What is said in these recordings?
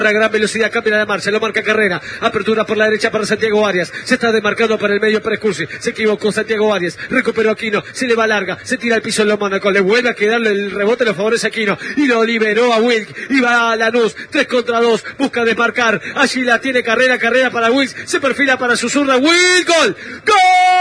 A gran velocidad cambia la marcha, lo marca Carrera, apertura por la derecha para Santiago Arias, se está demarcando para el medio para Escursi, se equivocó Santiago Arias, recuperó Aquino, se le va larga, se tira al piso en los Mónaco, le vuelve a quedarle el rebote, lo favorece Aquino, y lo liberó a Wilk, y va a Lanús, 3 contra 2, busca desmarcar, allí la tiene Carrera para Wilk, se perfila para su zurda, Wilk, gol, ¡gol!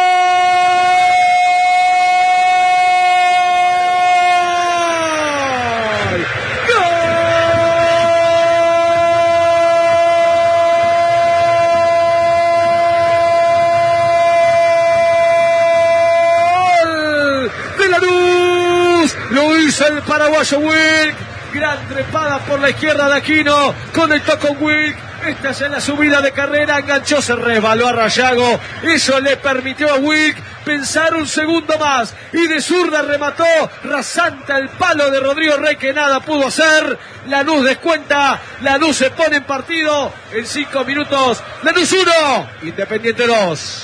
Lo hizo el paraguayo Wilk, gran trepada por la izquierda de Aquino, conectó con Wilk, esta es en la subida de Carrera, enganchó, se resbaló a Rayago, eso le permitió a Wilk pensar un segundo más, y de zurda remató, rasante el palo de Rodrigo Rey que nada pudo hacer, Lanús descuenta, Lanús se pone en partido, en 5 minutos, Lanús 1, Independiente 2.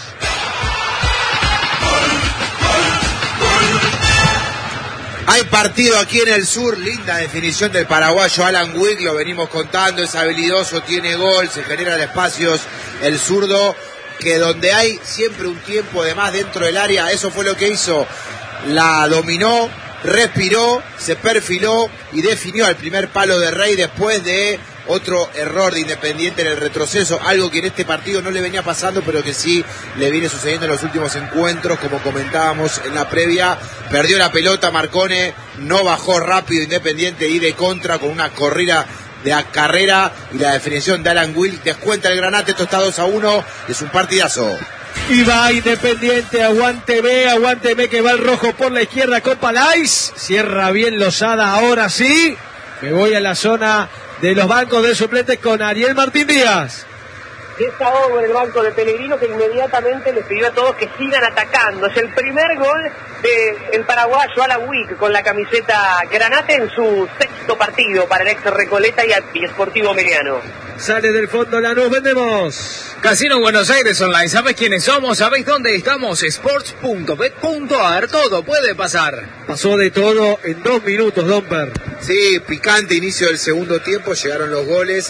Hay partido aquí en el sur, linda definición del paraguayo Alan Wilk, lo venimos contando, es habilidoso, tiene gol, se generan espacios, el zurdo, que donde hay siempre un tiempo de más dentro del área, eso fue lo que hizo, la dominó, respiró, se perfiló y definió al primer palo de Rey después de otro error de Independiente en el retroceso, algo que en este partido no le venía pasando, pero que sí le viene sucediendo en los últimos encuentros, como comentábamos en la previa. Perdió la pelota Marcone, no bajó rápido Independiente y de contra con una corrida de Carrera y la definición de Alan Wilk. Descuenta el Granate, esto está 2-1, es un partidazo. Y va Independiente, aguante B, que va el rojo por la izquierda con Palais, cierra bien Lozada, ahora sí, me voy a la zona de los bancos de suplentes con Ariel Martín Díaz. Desahogó en el banco de Pellegrino, que inmediatamente les pidió a todos que sigan atacando. Es el primer gol del paraguayo Alan Wilk con la camiseta Granate en su 6º partido para el ex Recoleta y Sportivo Meliano. Sale del fondo Lanús, vendemos. Casino Buenos Aires Online, ¿sabés quiénes somos? ¿Sabéis dónde estamos? Sports.bet.ar, todo puede pasar. Pasó de todo en 2 minutos, Domper. Sí, picante inicio del segundo tiempo, llegaron los goles.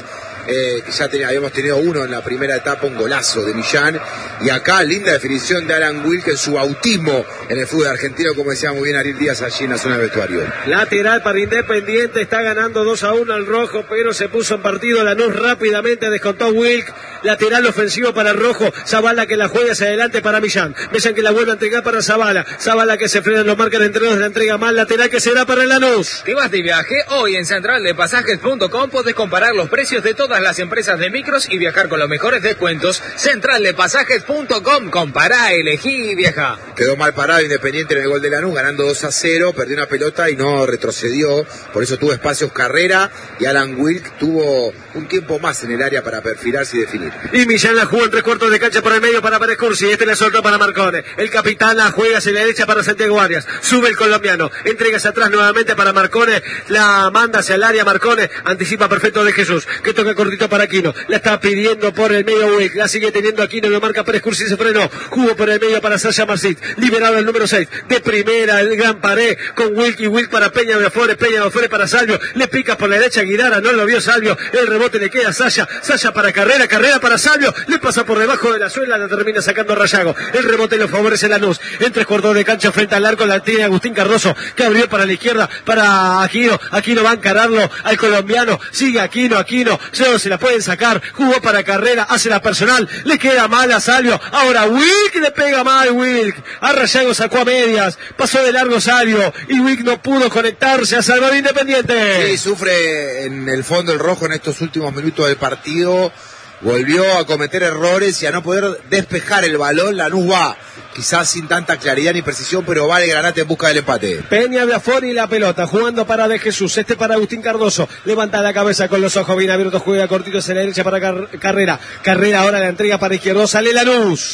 Ya habíamos tenido uno en la primera etapa, un golazo de Millán, y acá linda definición de Alan Wilk en su bautismo en el fútbol argentino, como decía muy bien Ariel Díaz allí en la zona del vestuario. Lateral para Independiente, está ganando 2-1 al rojo, pero se puso en partido Lanús rápidamente, descontó Wilk, lateral ofensivo para el rojo, Zavala que la juega hacia adelante para Millán que la vuelve a entregar para Zavala que se frena, lo marcan entre dos, la entrega mal, lateral que será para el Lanús. ¿Te vas de viaje? Hoy en centraldepasajes.com podés comparar los precios de todas las empresas de micros y viajar con los mejores descuentos. Centraldepasajes.com, compará, elegí y viaja. Quedó mal parado Independiente en el gol de Lanús, ganando 2-0, perdió una pelota y no retrocedió, por eso tuvo espacios Carrera, y Alan Wilk tuvo un tiempo más en el área para perfilarse y definir. Y Millán la jugó en 3/4 de cancha por el medio para Escursi, la soltó para Marcone, el capitán la juega hacia la derecha para Santiago Arias, sube el colombiano, entrega hacia atrás nuevamente para Marcone, la manda hacia el área Marcone, anticipa perfecto de Jesús, que toca cortito para Aquino, la está pidiendo por el medio Wilk, la sigue teniendo Aquino, lo marca para Escursi, se frenó, jugó por el medio para Sasha Marcit, liberado el número 6, de primera el gran pared con Wilk, y Wilk para Peña de Afores para Salvio, le pica por la derecha Guidara, no lo vio Salvio, el rebote le queda a Sasha para Carrera para Salvio, le pasa por debajo de la suela, la termina sacando Rayago, el rebote lo favorece Lanús, en 3/4 de cancha frente al arco, la tiene Agustín Cardoso, que abrió para la izquierda, para Aquino va a encararlo al colombiano, sigue Aquino, se la pueden sacar, jugó para Carrera, hace la personal, le queda mal a Salvio, ahora Wilk le pega mal, a Rayago sacó a medias, pasó de largo Salvio, y Wilk no pudo conectarse a salvar Independiente. Sí, sufre en el fondo el rojo en estos últimos minutos del partido, volvió a cometer errores y a no poder despejar el balón. Lanús va, quizás sin tanta claridad ni precisión, pero va el Granate en busca del empate. Peña de Afori la pelota, jugando para De Jesús, para Agustín Cardoso, levanta la cabeza con los ojos bien abiertos, juega cortito hacia la derecha para Carrera ahora la entrega para Izquierdo, sale Lanús.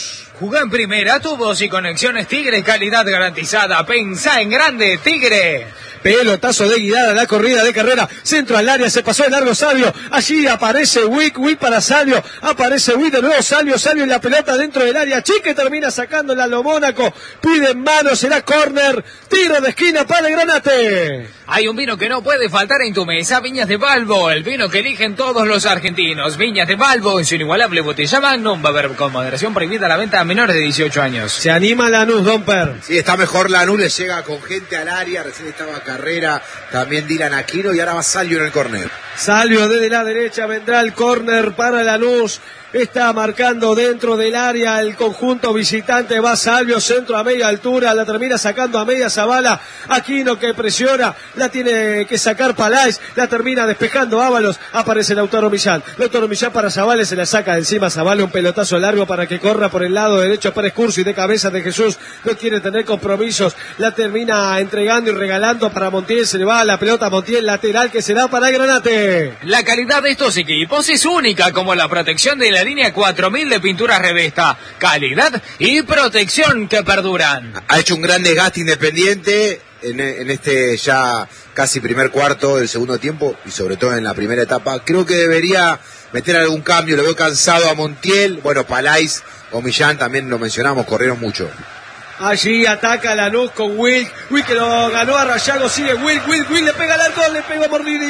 Jugá en primera, tubos y conexiones Tigre, calidad garantizada. Pensá en grande, Tigre. Pelotazo de Guidara, la corrida de carrera, centro al área, se pasó de largo Salvio, allí aparece Wick para Salvio, aparece Wick de nuevo, Salvio en la pelota dentro del área, Chique termina sacándola a lo Mónaco, pide en mano, será córner, tiro de esquina para el Granate. Hay un vino que no puede faltar en tu mesa, Viñas de Balbo, el vino que eligen todos los argentinos. Viñas de Balbo, en su inigualable botella Magnum, va a haber con moderación prohibida la venta a menores de 18 años. Se anima Lanús, Domper. Sí, está mejor Lanús, le llega con gente al área, recién estaba Carrera, también Dylan Aquino y ahora va Salvio en el córner. Salvio desde la derecha, vendrá el córner para Lanús. Está marcando dentro del área el conjunto visitante, va Salvio, centro a media altura, la termina sacando a media Zavala, Aquino que presiona, la tiene que sacar Paláez, la termina despejando Ábalos, aparece Lautaro Millán para Zavala, se la saca de encima Zavala, un pelotazo largo para que corra por el lado derecho para Escursi, de cabeza de Jesús, no quiere tener compromisos, la termina entregando y regalando para Montiel, se le va la pelota a Montiel, lateral que se da para Granate. La calidad de estos equipos es única, como la protección de la línea 4000 de pinturas Revesta, calidad y protección que perduran. Ha hecho un gran desgaste Independiente en este ya casi primer cuarto del segundo tiempo y sobre todo en la primera etapa. Creo que debería meter algún cambio, lo veo cansado a Montiel, bueno, Paláez o Millán también lo mencionamos, corrieron mucho. Allí ataca Lanús con Wilk que lo ganó a Rayago, sigue Wilk le pega al arco, le pegó mordido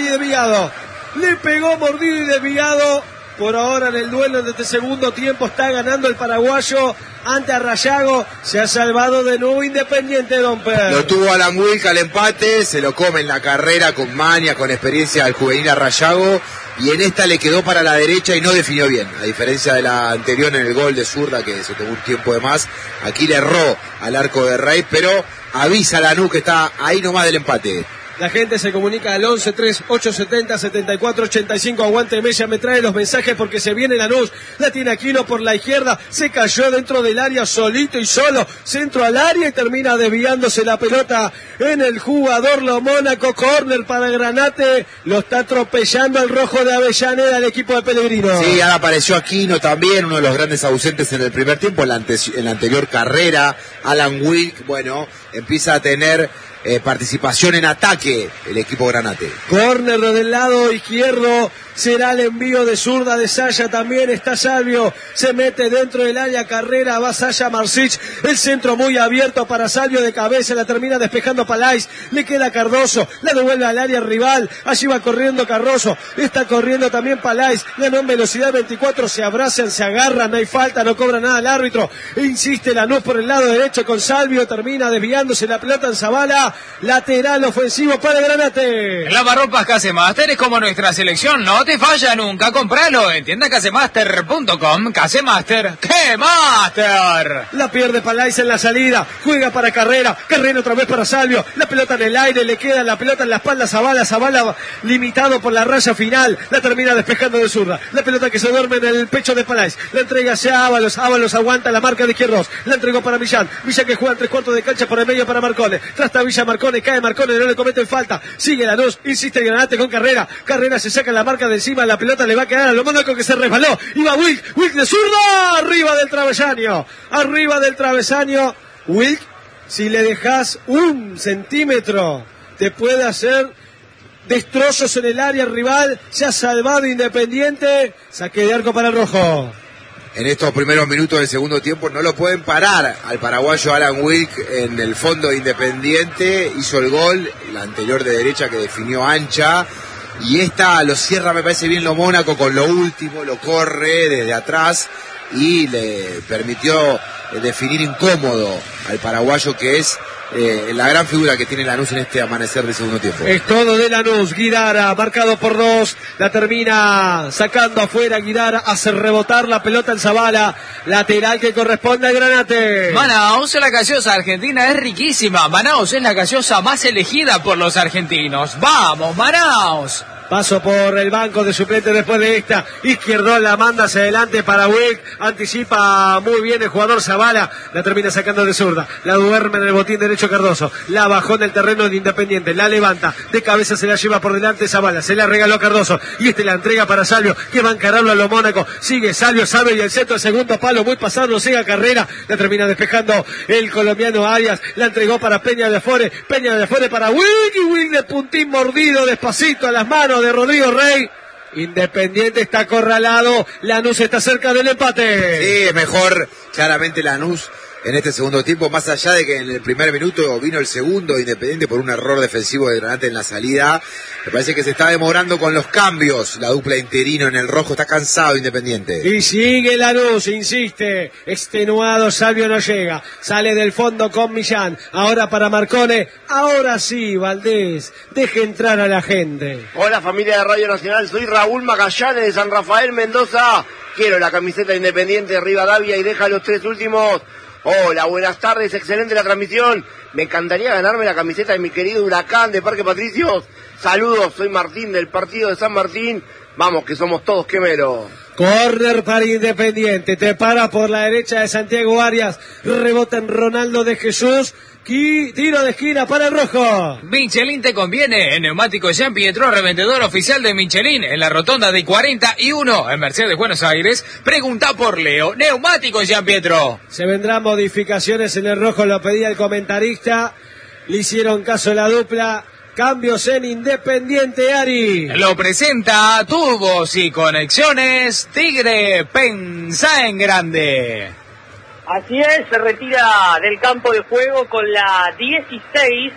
y desviado. Por ahora en el duelo de este segundo tiempo está ganando el paraguayo ante Rayago. Se ha salvado de nuevo Independiente, Domper. Lo tuvo Alan Wilk al empate, se lo come en la carrera con maña, con experiencia al juvenil a Rayago. Y en esta le quedó para la derecha y no definió bien. A diferencia de la anterior en el gol de zurda, que se tomó un tiempo de más. Aquí le erró al arco de Rey, pero avisa a Lanús que está ahí nomás del empate. La gente se comunica al 11-3-870-7485. Aguante Mella, me trae los mensajes porque se viene Lanús. La tiene Aquino por la izquierda. Se cayó dentro del área solito y solo. Centro al área y termina desviándose la pelota en el jugador Lo Mónaco. Córner para Granate. Lo está atropellando el rojo de Avellaneda, el equipo de Pellegrino. Sí, ahora apareció Aquino también, uno de los grandes ausentes en el primer tiempo. En la anterior carrera, Alan Wilk, bueno, empieza a tener participación en ataque el equipo Granate. Córner del lado izquierdo, será el envío de zurda de Saya, también está Salvio, se mete dentro del área, Carrera, va Saya Marsic, el centro muy abierto para Salvio de cabeza, la termina despejando Paláez, le queda Cardoso, la devuelve al área rival, allí va corriendo Cardoso, está corriendo también Paláez, ganó en velocidad 24, se abrazan, se agarran, no hay falta, no cobra nada el árbitro, insiste Lanús por el lado derecho con Salvio, termina desviándose la pelota en Zavala, lateral ofensivo para Granate. Lavarropas Casemaster es como nuestra selección, no te falla nunca, compralo en tienda casemaster.com. Casemaster, ¡qué master! La pierde Paláez en la salida, juega para Carrera otra vez para Salvio, la pelota en el aire, le queda la pelota en la espalda a Zavala limitado por la raya final, la termina despejando de zurda, la pelota que se duerme en el pecho de Paláez, la entrega hacia Ábalos aguanta la marca de Izquierdos, la entregó para Millán que juega en 3/4 de cancha por el medio para Marcone, trasta Villa Marcone, cae Marcone, no le cometen falta, sigue Lanús, insiste el Granate con Carrera se saca la marca de encima, la pelota le va a quedar a Lo Mónaco que se resbaló, iba Wilk de zurda, arriba del travesaño, Wilk, si le dejas 1 centímetro, te puede hacer destrozos en el área rival, se ha salvado Independiente, saque de arco para el rojo. En estos primeros minutos del segundo tiempo no lo pueden parar al paraguayo Alan Wilk en el fondo de Independiente, hizo el gol, la anterior de derecha que definió ancha, y esta lo cierra, me parece bien Lo Mónaco con lo último, lo corre desde atrás y le permitió definir incómodo al paraguayo que es la gran figura que tiene Lanús en este amanecer del segundo tiempo. Es todo de Lanús, Guidara, marcado por 2, la termina sacando afuera, Guidara hace rebotar la pelota en Zavala, lateral que corresponde al Granate. Manaus, la gaseosa argentina es riquísima, Manaus es la gaseosa más elegida por los argentinos, ¡vamos Manaus! Paso por el banco de suplente después de esta. Izquierdo la manda hacia adelante para Wilk. Anticipa muy bien el jugador Zavala. La termina sacando de zurda. La duerme en el botín derecho Cardoso. La bajó en el terreno de Independiente. La levanta. De cabeza se la lleva por delante Zavala. Se la regaló a Cardoso. Y la entrega para Salvio, que va a encararlo a lo Mónaco. Sigue Salvio, sabe, y el centro, el segundo palo. Muy pasado, sigue Carrera. La termina despejando el colombiano Arias. La entregó para Peña de Afore. Peña de Afore para Wilk. Y Wilk de puntín mordido despacito a las manos de Rodrigo Rey. Independiente está acorralado. Lanús está cerca del empate. Sí, es mejor claramente Lanús en este segundo tiempo, más allá de que en el primer minuto vino el segundo Independiente por un error defensivo de Granate en la salida. Me parece que se está demorando con los cambios. La dupla interino en el rojo está cansado Independiente. Y sigue Lanús, insiste. Extenuado, Salvio no llega. Sale del fondo con Millán. Ahora para Marcone. Ahora sí, Valdés. Deje entrar a la gente. Hola familia de Radio Nacional, soy Raúl Magallanes de San Rafael, Mendoza. Quiero la camiseta Independiente de Rivadavia y deja los 3 últimos. Hola, buenas tardes, excelente la transmisión. Me encantaría ganarme la camiseta de mi querido Huracán de Parque Patricios. Saludos, soy Martín del partido de San Martín. Vamos, que somos todos quemeros. Corner para Independiente. Te para por la derecha de Santiago Arias. Rebota en Ronaldo de Jesús. Tiro de esquina para el rojo. Michelin te conviene. En Neumáticos Jean Pietro, revendedor oficial de Michelin, en la rotonda de 41 en Mercedes, Buenos Aires. Pregunta por Leo. Neumáticos Jean Pietro. Se vendrán modificaciones en el rojo, lo pedía el comentarista. Le hicieron caso la dupla. Cambios en Independiente, Ari. Lo presenta Tubos y Conexiones Tigre. Pensá en grande. Así es, se retira del campo de juego con la 16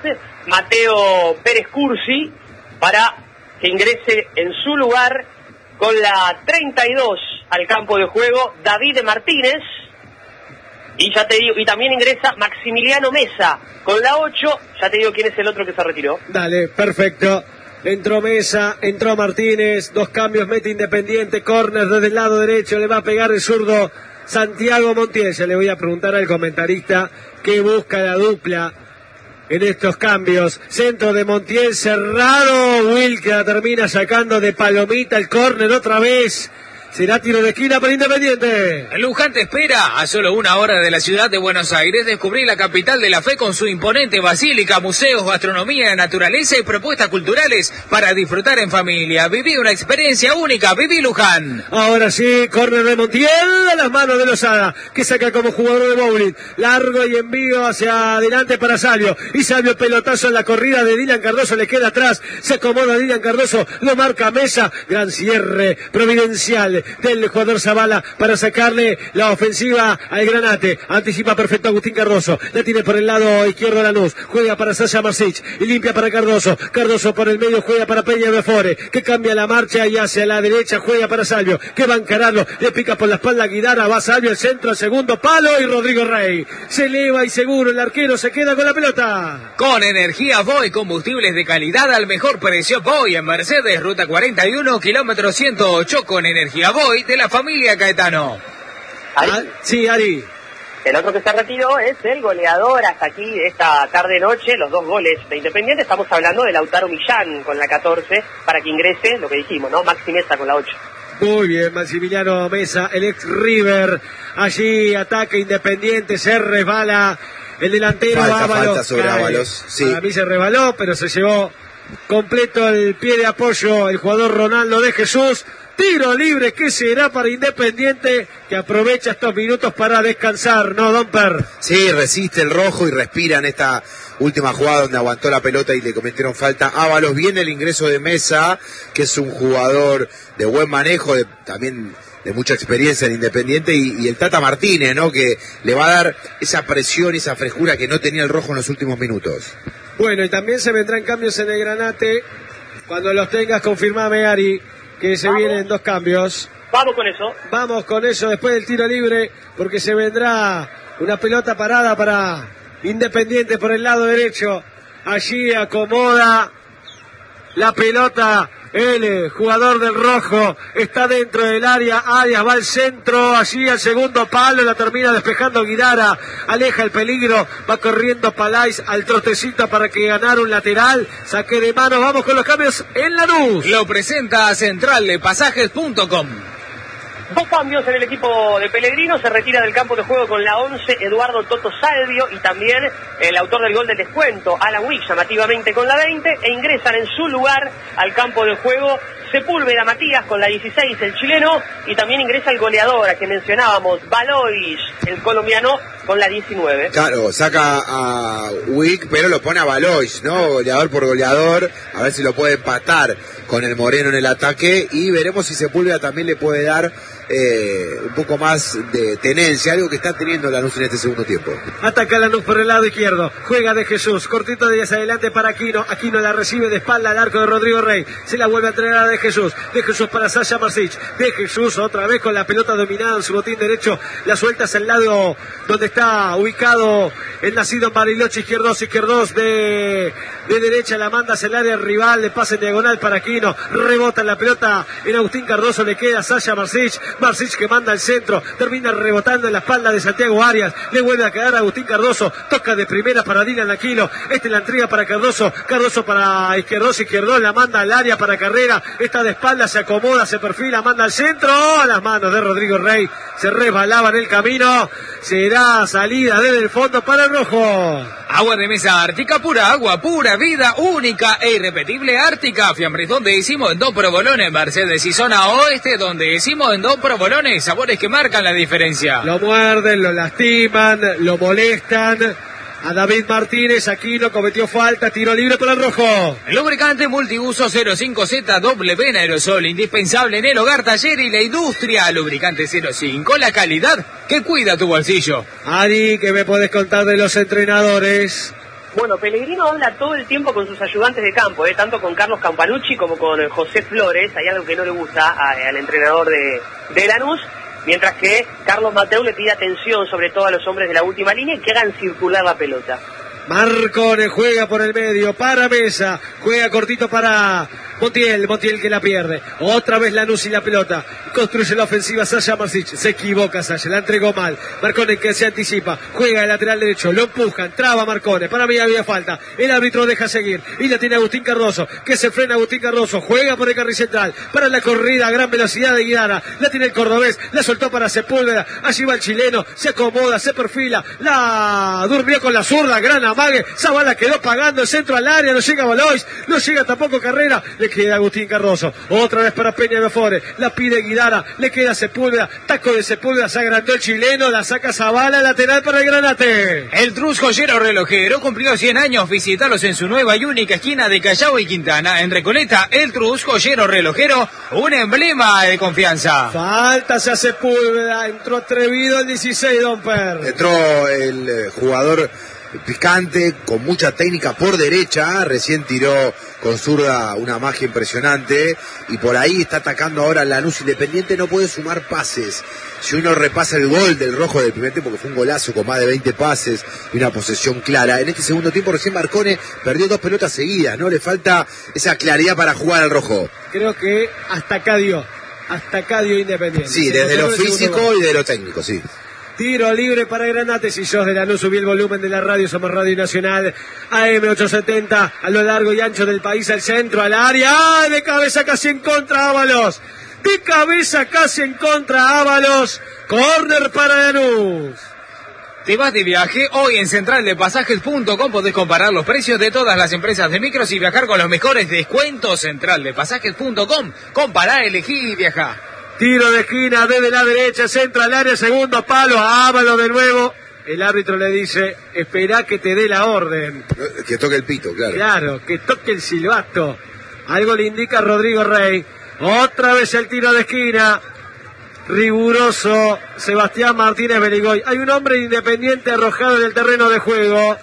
Mateo Pérez Cursi para que ingrese en su lugar con la 32 al campo de juego David Martínez. Y ya te digo, y también ingresa Maximiliano Mesa con la 8. Ya te digo quién es el otro que se retiró. Dale, perfecto. Entró Mesa, entró Martínez. 2 cambios, mete Independiente. Córner desde el lado derecho, le va a pegar el zurdo Santiago Montiel. Ya le voy a preguntar al comentarista qué busca la dupla en estos cambios. Centro de Montiel cerrado. Will que la termina sacando de palomita el córner otra vez. Será tiro de esquina para Independiente. Luján te espera. A solo 1 hora de la ciudad de Buenos Aires, descubrí la capital de la fe con su imponente basílica, museos, gastronomía, naturaleza y propuestas culturales para disfrutar en familia. Viví una experiencia única. Viví Luján. Ahora sí, córner de Montiel a las manos de Lozada, que saca como jugador de bowling. Largo y envío hacia adelante para Salvio. Y Salvio pelotazo en la corrida de Dylan Cardoso, le queda atrás. Se acomoda Dylan Cardoso, lo marca Mesa. Gran cierre providencial del jugador Zavala para sacarle la ofensiva al Granate. Anticipa perfecto Agustín Cardoso. La tiene por el lado izquierdo Lanús. Juega para Sasha Marsic y limpia para Cardoso. Cardoso por el medio juega para Peña de Fore, que cambia la marcha y hacia la derecha juega para Salvio, que va a encararlo. Le pica por la espalda a Guidara. Va Salvio al centro, al segundo palo y Rodrigo Rey se eleva y seguro el arquero se queda con la pelota. Con energía Voy, combustibles de calidad al mejor precio. Voy en Mercedes, ruta 41, kilómetro 108, con energía Voy de la familia Caetano. Sí, Ari. El otro que se retiró es el goleador hasta aquí de esta tarde-noche, los 2 goles de Independiente. Estamos hablando de Lautaro Millán con la 14 para que ingrese, lo que dijimos, ¿no? Maxi Mesa con la 8. Muy bien, Maximiliano Mesa, el ex River. Allí ataca Independiente, se resbala el delantero Ábalos. Falta sobre Ábalos, sí. Para mí se resbaló, pero se llevó completo el pie de apoyo el jugador Ronaldo de Jesús. Tiro libre que será para Independiente, que aprovecha estos minutos para descansar, ¿no, Domper? Sí, resiste el rojo y respira en esta última jugada donde aguantó la pelota y le cometieron falta Ábalos. Viene el ingreso de Mesa, que es un jugador de buen manejo, también de mucha experiencia en Independiente, y el Tata Martínez, ¿no? Que le va a dar esa presión y esa frescura que no tenía el rojo en los últimos minutos. Bueno, y también se vendrán cambios en el Granate. Cuando los tengas, confirmame, Ari, que se vienen 2 cambios. Vamos con eso. Vamos con eso después del tiro libre, porque se vendrá una pelota parada para Independiente por el lado derecho. Allí acomoda la pelota El jugador del rojo está dentro del área. Arias va al centro, allí al segundo palo, la termina despejando Guidara. Aleja el peligro, va corriendo Palais al trotecito para que ganara un lateral. Saque de mano, vamos con los cambios en Lanús. Lo presenta centraldepasajes.com. Dos cambios en el equipo de Pellegrino. Se retira del campo de juego con la 11 Eduardo Toto Salvio y también el autor del gol del descuento, Alan Wick, llamativamente con la 20, e ingresan en su lugar al campo de juego Sepúlveda Matías con la 16, el chileno, y también ingresa el goleador a que mencionábamos, Valois, el colombiano, con la 19. Claro, saca a Wick, pero lo pone a Valois, ¿no? Goleador por goleador, a ver si lo puede empatar con el Moreno en el ataque, y veremos si Sepúlveda también le puede dar un poco más de tenencia, algo que está teniendo Lanús en este segundo tiempo. Ataca Lanús por el lado izquierdo, juega de Jesús, cortito de hacia adelante para Aquino. Aquino la recibe de espalda al arco de Rodrigo Rey, se la vuelve a entregar a de Jesús para Sasha Marsic, de Jesús otra vez con la pelota dominada en su botín derecho, la suelta hacia el lado donde está ubicado el nacido Bariloche. Izquierdos de derecha, la manda hacia el área rival, le pasa en diagonal para Aquino, rebota la pelota en Agustín Cardoso, le queda Sasha Marsic que manda al centro, termina rebotando en la espalda de Santiago Arias, le vuelve a quedar a Agustín Cardoso, toca de primera para Dylan Aquino, la entrega para Cardoso para Izquierdos, la manda al área para Carrera, está de espalda, se acomoda, se perfila, manda al centro, a las manos de Rodrigo Rey, se resbalaba en el camino, será salida desde el fondo para el rojo. Agua de mesa Ártica, pura agua, pura vida, única e irrepetible Ártica. Fiambres, donde decimos en dos provolones, Mercedes y zona oeste, donde decimos en dos provolones, sabores que marcan la diferencia. Lo muerden, lo lastiman, lo molestan. A David Martínez, Aquino cometió falta, tiro libre para el rojo. Lubricante multiuso 05Z en aerosol, indispensable en el hogar, taller y la industria. Lubricante 05, la calidad que cuida tu bolsillo. Ari, ¿qué me podés contar de los entrenadores? Bueno, Pellegrino habla todo el tiempo con sus ayudantes de campo, tanto con Carlos Campanucci como con José Flores. Hay algo que no le gusta al entrenador de Lanús. Mientras que Carlos Mateu le pide atención sobre todo a los hombres de la última línea y que hagan circular la pelota. Marcone juega por el medio, para Mesa, juega cortito para Montiel que la pierde, otra vez Lanús y la pelota, construye la ofensiva Sasha Marsic, se equivoca Sasha, la entregó mal, Marcone que se anticipa, juega el lateral derecho, lo empujan, traba Marcone, para mí había falta, el árbitro deja seguir, y la tiene Agustín Cardoso, que se frena Agustín Cardoso, juega por el carril central, para la corrida a gran velocidad de Guidara, la tiene el cordobés, la soltó para Sepúlveda, allí va el chileno, se acomoda, se perfila, la durmió con la zurda, gran amague, Zavala quedó pagando el centro al área, no llega Valois, no llega tampoco Carrera, le queda Agustín Cardoso, otra vez para Peña de Afore, la pide Guidara, le queda Sepúlveda, taco de Sepúlveda, se agrandó el chileno, la saca Zavala, lateral para el Granate. El Trus Joyero Relojero cumplió 100 años, visítalos en su nueva y única esquina de Callao y Quintana, en Recoleta. El Trus Joyero Relojero, un emblema de confianza. Falta hacia Sepúlveda, entró atrevido el 16, Domper. Entró el jugador picante, con mucha técnica por derecha, recién tiró con zurda una magia impresionante, y por ahí está atacando ahora Lanús. Independiente no puede sumar pases. Si uno repasa el gol del rojo del primer tiempo, que fue un golazo con más de 20 pases y una posesión clara, en este segundo tiempo recién Marcone perdió 2 pelotas seguidas, ¿no? Le falta esa claridad para jugar al rojo. Creo que hasta acá dio Independiente. Sí, desde lo físico y de lo técnico, sí. Tiro libre para Granate. Si sos de Lanús, subí el volumen de la radio. Somos Radio Nacional AM870 a lo largo y ancho del país, al centro, al área. ¡Ah! De cabeza casi en contra Ábalos. De cabeza casi en contra Ábalos. Córner para Lanús. ¿Te vas de viaje? Hoy en centraldepasajes.com podés comparar los precios de todas las empresas de micros y viajar con los mejores descuentos. Centraldepasajes.com. Compará, elegí y viajá. Tiro de esquina desde la derecha, centro al área, segundo palo, Ábalos de nuevo. El árbitro le dice, esperá que te dé la orden. Que toque el pito, claro. Claro, que toque el silbato. Algo le indica Rodrigo Rey. Otra vez el tiro de esquina. Riguroso Sebastián Martínez Beligoy. Hay un hombre Independiente arrojado en el terreno de juego.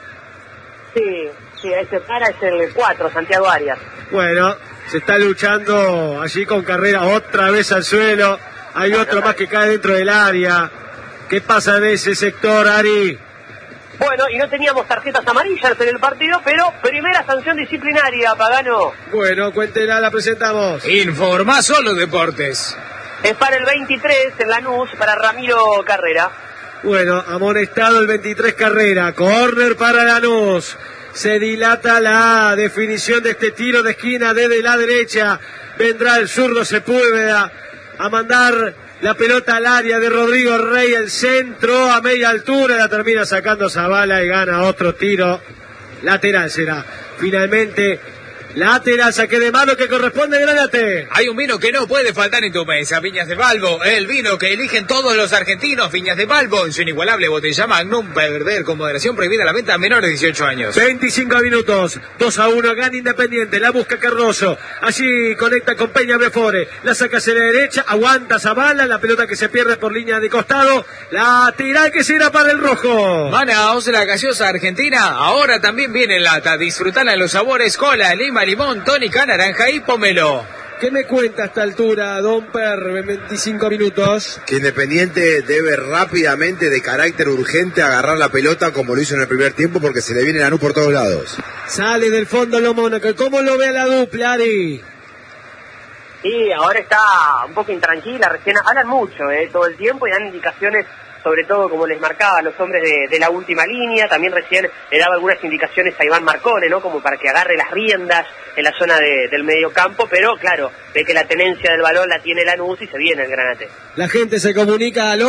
Sí, ese para es el 4, Santiago Arias. Bueno, se está luchando allí con Carrera, otra vez al suelo. Hay otro más que cae dentro del área. ¿Qué pasa en ese sector, Ari? Bueno, y no teníamos tarjetas amarillas en el partido, pero primera sanción disciplinaria, Pagano. Bueno, cuéntela, la presentamos. Informa Solo Deportes. Es para el 23 en Lanús, para Ramiro Carrera. Bueno, amonestado el 23 Carrera, córner para Lanús. Se dilata la definición de este tiro de esquina desde la derecha. Vendrá el zurdo Sepúlveda a mandar la pelota al área de Rodrigo Rey, el centro a media altura, la termina sacando Zavala y gana otro tiro. Lateral será. Finalmente, lateral, saque de mano que corresponde a Granate. Hay un vino que no puede faltar en tu mesa, Viñas de Balbo, el vino que eligen todos los argentinos. Viñas de Balbo, en su inigualable botella Magnum, beber con moderación, prohibida la venta a menores de 18 años. 25 minutos, 2-1, gana Independiente, la busca Cardoso, allí conecta con Peña Before, la saca hacia la derecha, aguanta Zavala, la pelota que se pierde por línea de costado, la tira que será para el rojo. Manaos, la gaseosa argentina, ahora también viene en lata, disfrutala en los sabores cola, lima, limón, tónica, naranja y pomelo. ¿Qué me cuenta a esta altura, Don Per, en 25 minutos? Que Independiente debe rápidamente, de carácter urgente, agarrar la pelota como lo hizo en el primer tiempo, porque se le viene Lanús por todos lados. Sale del fondo lo Mónaco. ¿Cómo lo ve a la dupla, Ari? Sí, ahora está un poco intranquila, recién hablan mucho todo el tiempo y dan indicaciones, sobre todo como les marcaba a los hombres de la última línea. También recién le daba algunas indicaciones a Iván Marcone, ¿no? Como para que agarre las riendas en la zona del mediocampo, pero claro, ve que la tenencia del balón la tiene Lanús y se viene el Granate. La gente se comunica al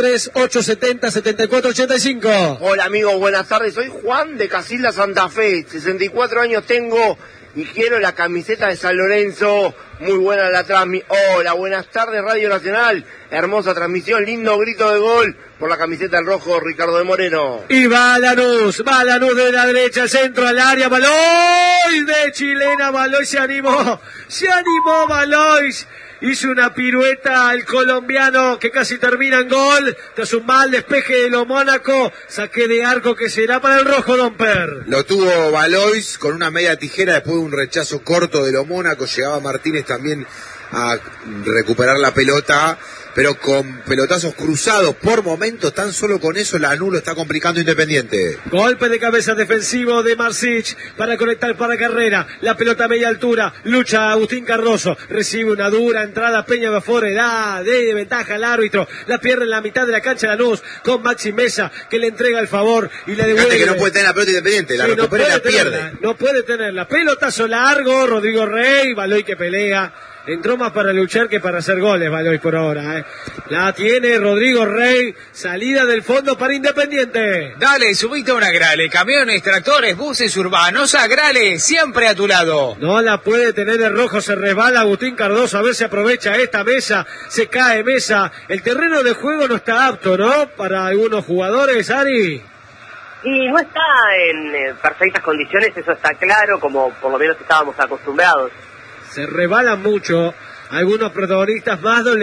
11-3-870-7485. Hola amigos, buenas tardes. Soy Juan de Casilda, Santa Fe. 64 años tengo y quiero la camiseta de San Lorenzo. Muy buena la transmisión. Hola, buenas tardes Radio Nacional. Hermosa transmisión, lindo grito de gol por la camiseta del rojo Ricardo de Moreno. Y va Lanús de la derecha, al centro, al área, Valois de chilena, Valois se animó Valois. Hizo una pirueta el colombiano que casi termina en gol. Tras un mal despeje de lo Mónaco, saque de arco que será para el rojo, Don Per. Lo tuvo Valois con una media tijera después de un rechazo corto de lo Mónaco. Llegaba Martínez también a recuperar la pelota, pero con pelotazos cruzados por momentos. Tan solo con eso Lanús lo está complicando Independiente. Golpe de cabeza defensivo de Marsic para conectar para Carrera. La pelota a media altura, lucha Agustín Cardoso, recibe una dura entrada Peña Bafore, da de ventaja al árbitro, la pierde en la mitad de la cancha Lanús con Maxi Mesa que le entrega el favor y le devuelve. Fíjate que no puede tener la pelota Independiente, la recupera y la pierde. No puede tenerla. Pelotazo largo, Rodrigo Rey, Baloy que pelea. Entró más para luchar que para hacer goles, Baloy, por ahora. La tiene Rodrigo Rey, salida del fondo para Independiente. Dale, subite a una Grale, camiones, tractores, buses urbanos, a Grale, siempre a tu lado. No la puede tener el rojo, se resbala Agustín Cardoso, a ver si aprovecha esta Mesa, se cae Mesa. El terreno de juego no está apto, ¿no? Para algunos jugadores, Ari. Y no está en perfectas condiciones, eso está claro, como por lo menos estábamos acostumbrados. Se rebalan mucho algunos protagonistas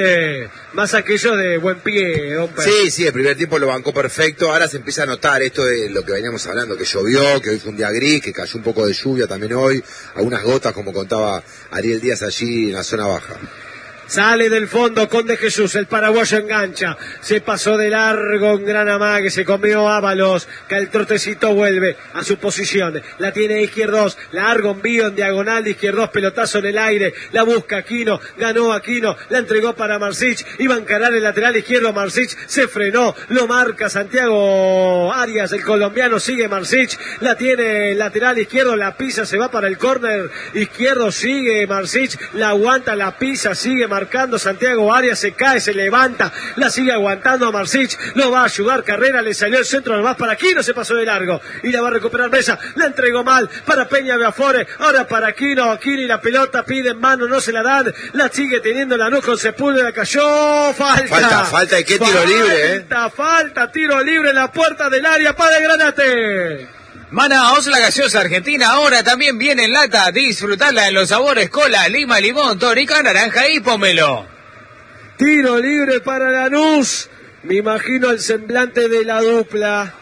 más aquellos de buen pie, Don Per. Sí, el primer tiempo lo bancó perfecto. Ahora se empieza a notar esto de lo que veníamos hablando, que llovió, que hoy fue un día gris, que cayó un poco de lluvia también hoy, algunas gotas como contaba Ariel Díaz allí en la zona baja. Sale del fondo con De Jesús, el paraguayo engancha, se pasó de largo en gran amague, se comió Ábalos, que el trotecito vuelve a su posición, la tiene Izquierdos, largo envío en diagonal de Izquierdos, pelotazo en el aire, la busca Aquino, ganó Aquino, la entregó para Marsic, iba a encarar el lateral izquierdo, Marsic se frenó, lo marca Santiago Arias, el colombiano, sigue Marsic, la tiene el lateral izquierdo, la pisa, se va para el córner izquierdo, sigue Marsic, la aguanta, la pisa, sigue marcando Santiago Arias, se cae, se levanta, la sigue aguantando a Marsic, lo va a ayudar Carrera, le salió el centro nomás para Aquino, se pasó de largo y la va a recuperar Mesa, la entregó mal para Peña Beafore, ahora para Aquino y la pelota pide en mano, no se la dan, la sigue teniendo Lanús con Sepúlveda, cayó, falta, ¿y qué tiro libre? Falta, tiro libre en la puerta del área para el Granate. Manaos, la gaseosa argentina, ahora también viene en lata. Disfrutarla en los sabores cola, lima, limón, tónica, naranja y pomelo. Tiro libre para Lanús. Me imagino el semblante de la dupla.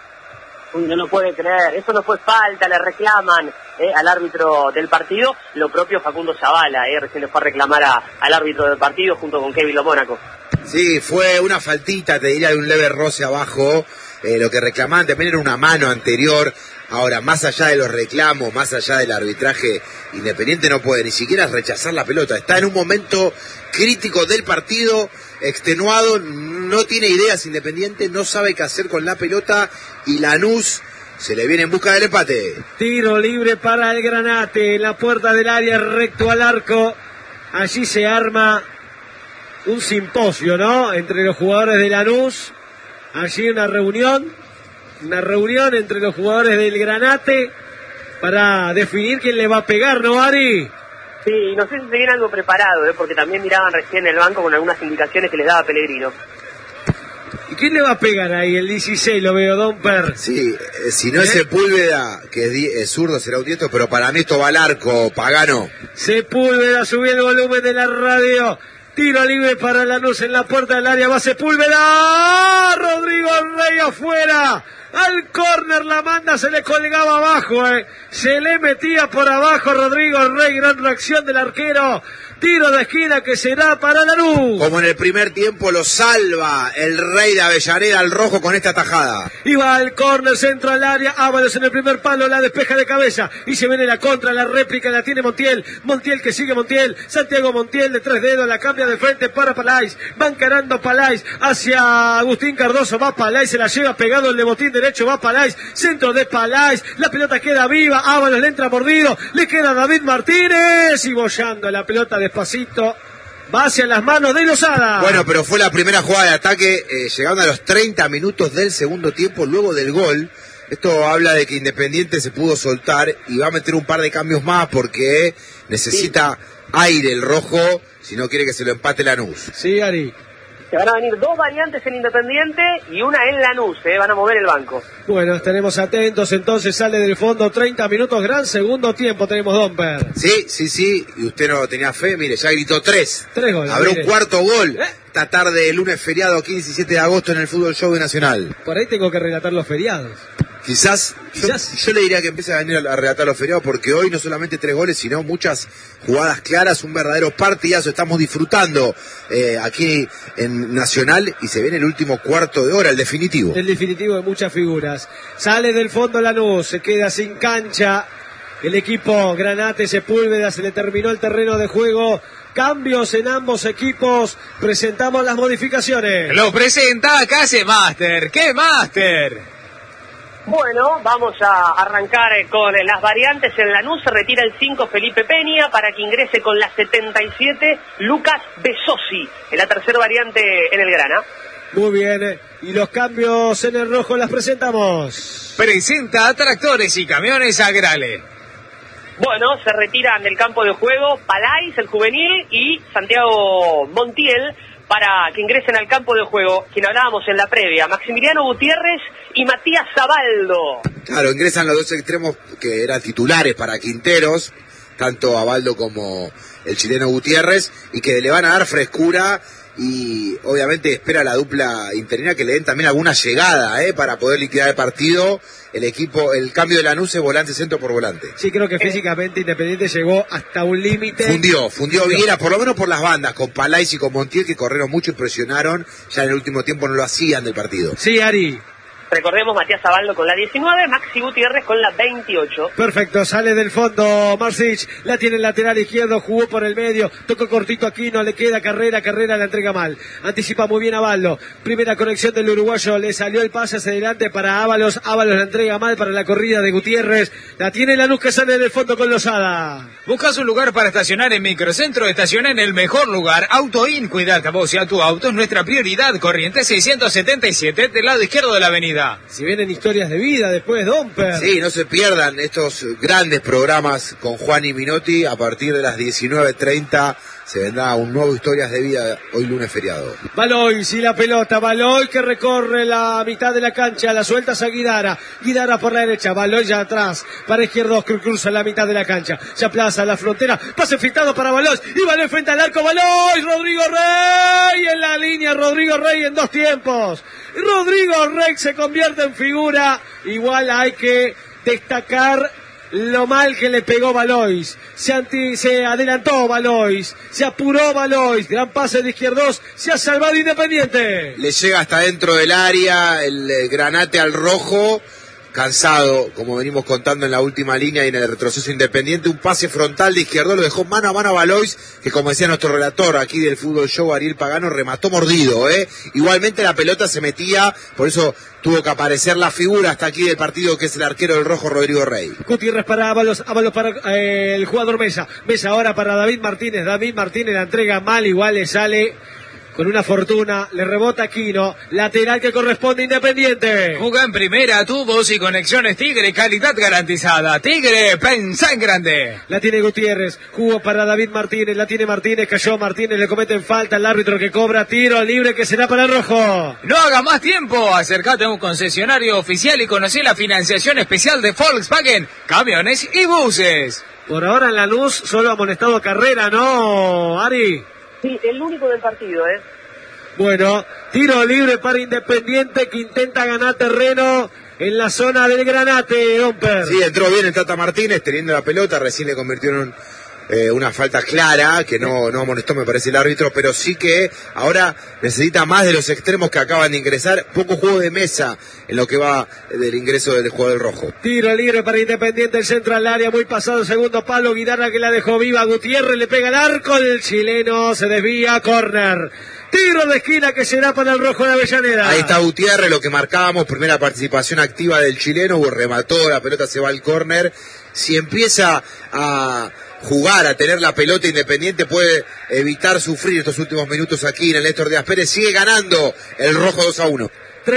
No lo puede creer, eso no fue falta, le reclaman al árbitro del partido. Lo propio Facundo Zavala, recién le fue a reclamar al árbitro del partido junto con Kevin Lo Mónaco. Sí, fue una faltita, te diría, de un leve roce abajo. lo que reclamaban también era una mano anterior. Ahora, más allá de los reclamos, más allá del arbitraje, Independiente no puede ni siquiera rechazar la pelota. Está en un momento crítico del partido, extenuado, no tiene ideas Independiente, no sabe qué hacer con la pelota y Lanús se le viene en busca del empate. Tiro libre para el Granate, en la puerta del área, recto al arco. Allí se arma un simposio, ¿no? Entre los jugadores de Lanús. Allí una reunión entre los jugadores del Granate para definir quién le va a pegar, ¿no, Ari? Sí, no sé si se viene algo preparado, porque también miraban recién el banco con algunas indicaciones que les daba Pellegrino. ¿Y quién le va a pegar ahí? El 16, lo veo, Domper. Sí, si no es Sepúlveda, que es zurdo, será un diestro, pero para mí esto va al arco, Pagano. Sepúlveda, subí el volumen de la radio. Tiro libre para Lanús en la puerta del área, va Sepúlveda. Rodrigo Rey afuera. Al córner la manda, se le colgaba abajo, se le metía por abajo Rodrigo Rey, gran reacción del arquero. Tiro de esquina que será para Lanús. Como en el primer tiempo lo salva el Rey de Avellaneda al rojo con esta tajada. Y va al córner, centro al área, Ábalos en el primer palo, la despeja de cabeza. Y se viene la contra, la réplica la tiene Montiel. Montiel que sigue Montiel. Santiago Montiel de 3 dedos, la cambia de frente para Palais. Va encarando Palais hacia Agustín Cardoso. Va Palais, se la lleva pegado el de botín derecho, va Palais. Centro de Palais, la pelota queda viva. Ábalos le entra mordido. Le queda David Martínez. Y bollando la pelota despacito. Va hacia las manos de Lozada. Bueno, pero fue la primera jugada de ataque, llegando a los 30 minutos del segundo tiempo, luego del gol. Esto habla de que Independiente se pudo soltar y va a meter un par de cambios más porque necesita aire el rojo, si no quiere que se lo empate Lanús. Sí, Ari. Se van a venir 2 variantes en Independiente y una en Lanús, van a mover el banco. Bueno, estaremos atentos, entonces sale del fondo 30 minutos, gran segundo tiempo tenemos, Domper. Sí, y usted no tenía fe, mire, ya gritó 3. 3 goles. Habrá un cuarto gol esta tarde, lunes feriado, 15 y 17 de agosto en el Fútbol Show de Nacional. Por ahí tengo que relatar los feriados. Quizás. Yo le diría que empiece a venir a relatar los feriados porque hoy no solamente 3 goles, sino muchas jugadas claras, un verdadero partidazo. Estamos disfrutando aquí en Nacional y se viene el último cuarto de hora, el definitivo. El definitivo de muchas figuras. Sale del fondo Lanús, se queda sin cancha. El equipo Granate Sepúlveda, se le terminó el terreno de juego. Cambios en ambos equipos. Presentamos las modificaciones. Lo presenta Case Master. ¿Qué Master? Bueno, vamos a arrancar con las variantes. En Lanús se retira el 5 Felipe Peña para que ingrese con la 77 Lucas Besosi, en la tercera variante en el Grana. Muy bien, y los cambios en el rojo las presentamos. Presenta Tractores y Camiones Agrale. Bueno, se retiran del campo de juego Palais, el juvenil, y Santiago Montiel, para que ingresen al campo de juego, quien hablábamos en la previa, Maximiliano Gutiérrez y Matías Abaldo. Claro, ingresan los dos extremos que eran titulares para Quinteros, tanto Abaldo como el chileno Gutiérrez, y que le van a dar frescura y obviamente espera la dupla interina que le den también alguna llegada para poder liquidar el partido. El equipo, el cambio de Lanús es volante centro por volante. Sí, creo que físicamente Independiente llegó hasta un límite. Fundió Viera, por lo menos por las bandas, con Palais y con Montiel, que corrieron mucho y presionaron. Ya en el último tiempo no lo hacían del partido. Sí, Ari. Recordemos, Matías Abaldo con la 19, Maxi Gutiérrez con la 28. Perfecto, sale del fondo Marsic, la tiene el lateral izquierdo, jugó por el medio, tocó cortito aquí, no le queda Carrera la entrega mal. Anticipa muy bien Abaldo, primera conexión del uruguayo, le salió el pase hacia adelante para Ábalos la entrega mal para la corrida de Gutiérrez, la tiene Lanús que sale del fondo con Lozada. ¿Buscas un lugar para estacionar en Microcentro? Estaciona en el mejor lugar, AutoIn, cuidate a vos y a tu auto, es nuestra prioridad, Corrientes 677, del lado izquierdo de la avenida. Si vienen historias de vida después, Domper. Sí, no se pierdan estos grandes programas con Juan y Minotti. A partir de las 19:30 se vendrá un nuevo Historias de Vida, hoy lunes feriado. Baloy, sí, la pelota, Baloy que recorre la mitad de la cancha, la suelta a Guidara por la derecha, Baloy ya atrás, para izquierdos, cruza la mitad de la cancha, se aplaza la frontera, pase filtrado para Baloy, y Baloy frente al arco, Baloy, Rodrigo Rey en la línea, Rodrigo Rey en 2 tiempos. Rodrigo Rey se convierte en figura. Igual hay que destacar lo mal que le pegó Valois. Se adelantó Valois, se apuró Valois, gran pase de Izquierdos, se ha salvado Independiente. Le llega hasta dentro del área el Granate al rojo, cansado, como venimos contando en la última línea y en el retroceso Independiente, un pase frontal de Izquierdo, lo dejó mano a mano a Valois, que como decía nuestro relator aquí del Fútbol Show, Ariel Pagano, remató mordido, Igualmente la pelota se metía, por eso tuvo que aparecer la figura hasta aquí del partido, que es el arquero del rojo, Rodrigo Rey. Gutiérrez para Ábalos para el jugador Mesa ahora para David Martínez la entrega mal, igual le sale con una fortuna, le rebota Aquino, lateral que corresponde a Independiente. Juega en primera, tubos y conexiones Tigre, calidad garantizada. Tigre, pensá en grande. La tiene Gutiérrez, jugó para David Martínez, la tiene Martínez, cayó Martínez, le cometen falta al árbitro que cobra tiro libre que será para el rojo. No haga más tiempo, acércate a un concesionario oficial y conocí la financiación especial de Volkswagen, camiones y buses. Por ahora en Lanús solo ha amonestado Carrera, ¿no, Ari? Sí, el único del partido, Bueno, tiro libre para Independiente que intenta ganar terreno en la zona del Granate, Domper. Sí, entró bien el Tata Martínez teniendo la pelota, recién le convirtió en una falta clara, que no amonestó me parece el árbitro, pero sí que ahora necesita más de los extremos que acaban de ingresar, poco juego de mesa en lo que va del ingreso del jugador rojo. Tiro libre para Independiente, el centro al área, muy pasado, segundo palo, Guidarra que la dejó viva, Gutiérrez le pega el arco, el chileno se desvía, córner. Tiro de esquina que será para el rojo de Avellaneda. Ahí está Gutiérrez, lo que marcábamos, primera participación activa del chileno, remató, la pelota se va al córner. Si empieza a jugar, a tener la pelota Independiente, puede evitar sufrir estos últimos minutos aquí en el Néstor Díaz Pérez. Sigue ganando el rojo 2-1.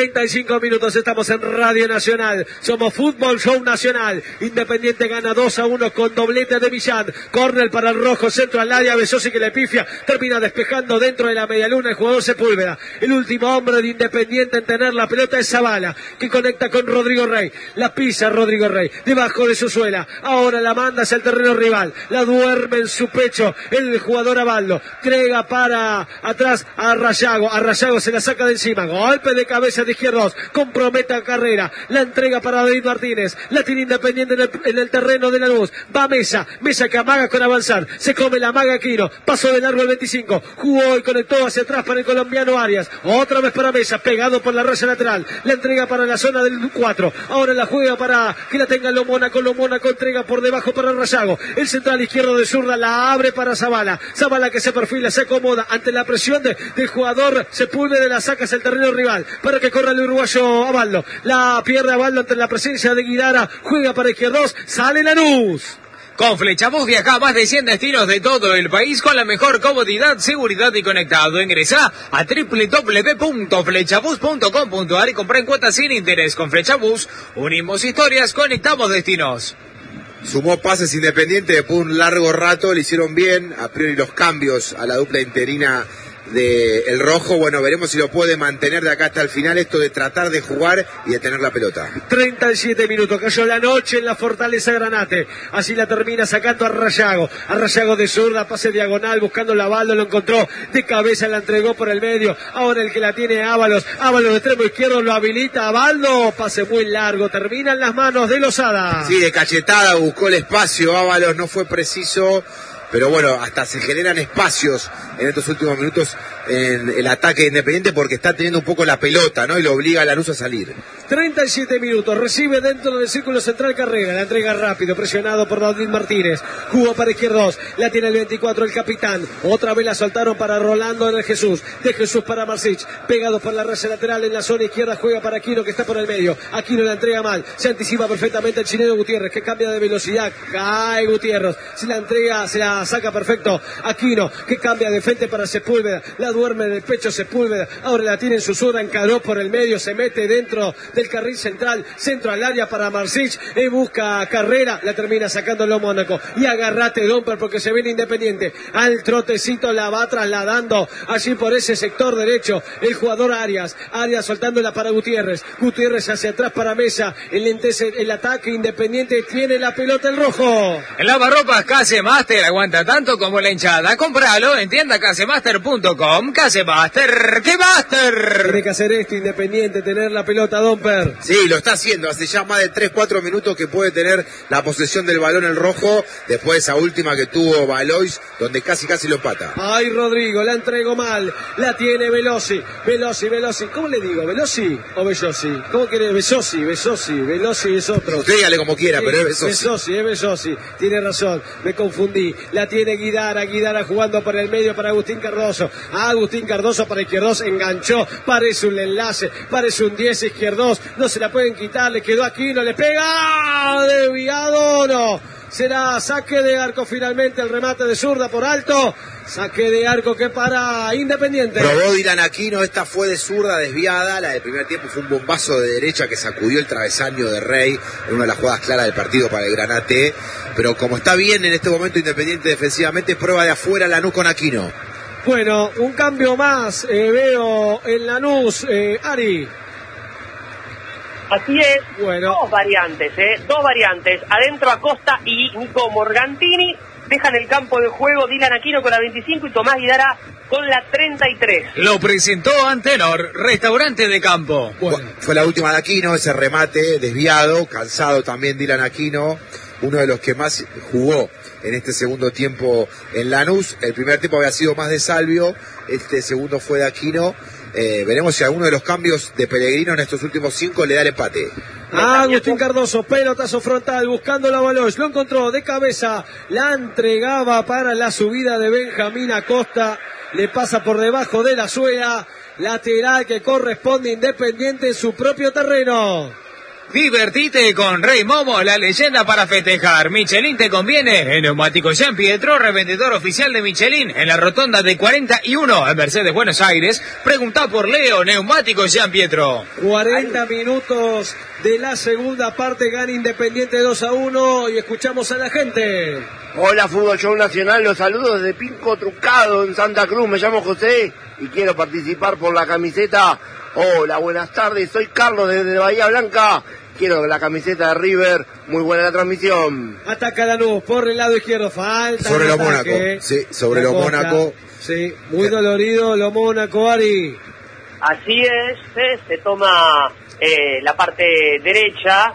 35 minutos, estamos en Radio Nacional, somos Fútbol Show Nacional. Independiente gana 2-1 con doblete de Millán, córner para el rojo, centro al área, Besosi que le pifia, termina despejando dentro de la medialuna el jugador Sepúlveda. El último hombre de Independiente en tener la pelota es Zavala, que conecta con Rodrigo Rey, la pisa Rodrigo Rey, debajo de su suela, ahora la manda hacia el terreno rival, la duerme en su pecho el jugador Abaldo, entrega para atrás a Rayago se la saca de encima, golpe de cabeza de Izquierdos, compromete a Carrera, la entrega para David Martínez, la tiene Independiente en el terreno de Lanús, va Mesa que amaga con avanzar, se come la maga Aquino, pasó de largo el 25, jugó y conectó hacia atrás para el colombiano Arias, otra vez para Mesa, pegado por la raya lateral, la entrega para la zona del 4, ahora la juega para que la tenga Lomónaco entrega por debajo para Rayago, el central izquierdo de zurda la abre para Zavala que se perfila, se acomoda ante la presión del jugador Sepúlveda, la saca hacia el terreno rival, para que corra el uruguayo Abaldo, la pierde Abaldo ante la presencia de Guidara, juega para Izquierdos, sale Lanús. Con Flechabús viaja a más de 100 destinos de todo el país con la mejor comodidad, seguridad y conectado. Ingresá a www.flechabús.com.ar y comprá en cuotas sin interés. Con Flechabús unimos historias, conectamos destinos. Sumó pases Independiente después de un largo rato, le hicieron bien, a priori los cambios a la dupla interina de el rojo, bueno, veremos si lo puede mantener de acá hasta el final, esto de tratar de jugar y de tener la pelota. 37 minutos, cayó la noche en la Fortaleza Granate, así la termina sacando a Rayago de zurda, pase diagonal, buscando la Abaldo, lo encontró, de cabeza la entregó por el medio, ahora el que la tiene Ábalos de extremo izquierdo lo habilita, Abaldo, pase muy largo, termina en las manos de Lozada. Sí, de cachetada, buscó el espacio, Ábalos no fue preciso, pero bueno, hasta se generan espacios en estos últimos minutos en el ataque Independiente porque está teniendo un poco la pelota, ¿no? Y lo obliga a Lanús a salir. 37 minutos, recibe dentro del círculo central Carrera, la entrega rápido, presionado por David Martínez, jugó para Izquierdos, la tiene el 24 el capitán, otra vez la soltaron para Rolando en el Jesús, de Jesús para Marcich, pegado por la raya lateral en la zona izquierda, juega para Aquino que está por el medio, Aquino la entrega mal, se anticipa perfectamente el chileno Gutiérrez que cambia de velocidad, cae Gutiérrez, se la entrega, se la saca perfecto, Aquino que cambia de frente para Sepúlveda, la duerme en el pecho Sepúlveda, ahora la tiene en su zurda, encaró por el medio, se mete dentro del carril central, centro al área para Marcich, busca a Carrera, la termina sacando el Mónaco, y agarrate Domper porque se viene Independiente, al trotecito la va trasladando, allí por ese sector derecho, el jugador Arias soltándola para Gutiérrez hacia atrás para Mesa, el ataque Independiente, tiene la pelota el rojo. El lavarropas Casemaster aguanta tanto como la hinchada, cómpralo en tienda casemaster.com Tom, ¿qué hace Buster? ¿Qué Buster? Tiene que hacer esto Independiente, tener la pelota, Domper. Sí, lo está haciendo. Hace ya más de 3-4 minutos que puede tener la posesión del balón el rojo, después de esa última que tuvo Valois, donde casi lo empata. Ay, Rodrigo, la entregó mal. La tiene Velosi. ¿Cómo le digo? ¿Velosi o Bellosi? ¿Cómo quiere? Velosi es otro. Usted dígale como quiera, sí, pero es Besosi. Tiene razón, me confundí. La tiene Guidara jugando por el medio para Agustín Cardoso. Agustín Cardoso para Izquierdos, enganchó. Parece un enlace, parece un 10 Izquierdos. No se la pueden quitar, le quedó aquí, no le pega. Desviado, no. Será saque de arco finalmente, el remate de zurda por alto. Saque de arco que para Independiente. Probó Dylan Aquino, esta fue de zurda desviada. La del primer tiempo fue un bombazo de derecha que sacudió el travesaño de Rey en una de las jugadas claras del partido para el Granate. Pero como está bien en este momento Independiente defensivamente, prueba de afuera Lanús con Aquino. Bueno, un cambio más veo en Lanús, Ari. Así es, bueno. Dos variantes. Adentro Acosta y Nico Morgantini. Dejan el campo de juego Dylan Aquino con la 25 y Tomás Guidara con la 33. Lo presentó Antenor, restaurante de campo. Bueno, fue la última de Aquino, ese remate desviado, cansado también Dylan Aquino, uno de los que más jugó en este segundo tiempo en Lanús. El primer tiempo había sido más de Salvio, este segundo fue de Aquino. Veremos si alguno de los cambios de Pellegrino en estos últimos 5 le da el empate. Agustín Cardoso, pelotazo frontal, buscando la Valois, lo encontró de cabeza, la entregaba para la subida de Benjamín Acosta, le pasa por debajo de la suela, lateral que corresponde Independiente en su propio terreno. Divertite con Rey Momo, la leyenda para festejar. Michelin te conviene. En Neumáticos Jean Pietro, revendedor oficial de Michelin, en la rotonda de 41 en Mercedes, Buenos Aires. Preguntá por Leo, Neumáticos Jean Pietro. 40 minutos de la segunda parte, gana Independiente 2-1 y escuchamos a la gente. Hola, Fútbol Show Nacional, los saludos desde Pinco Trucado en Santa Cruz. Me llamo José y quiero participar por la camiseta. Hola, buenas tardes, soy Carlos desde Bahía Blanca. Quiero la camiseta de River, muy buena la transmisión. Ataca Lanús por el lado izquierdo, falta. Sobre lo Mónaco, sí, sobre lo Mónaco. Sí, muy dolorido lo Mónaco, Ari. Así es, se toma la parte derecha,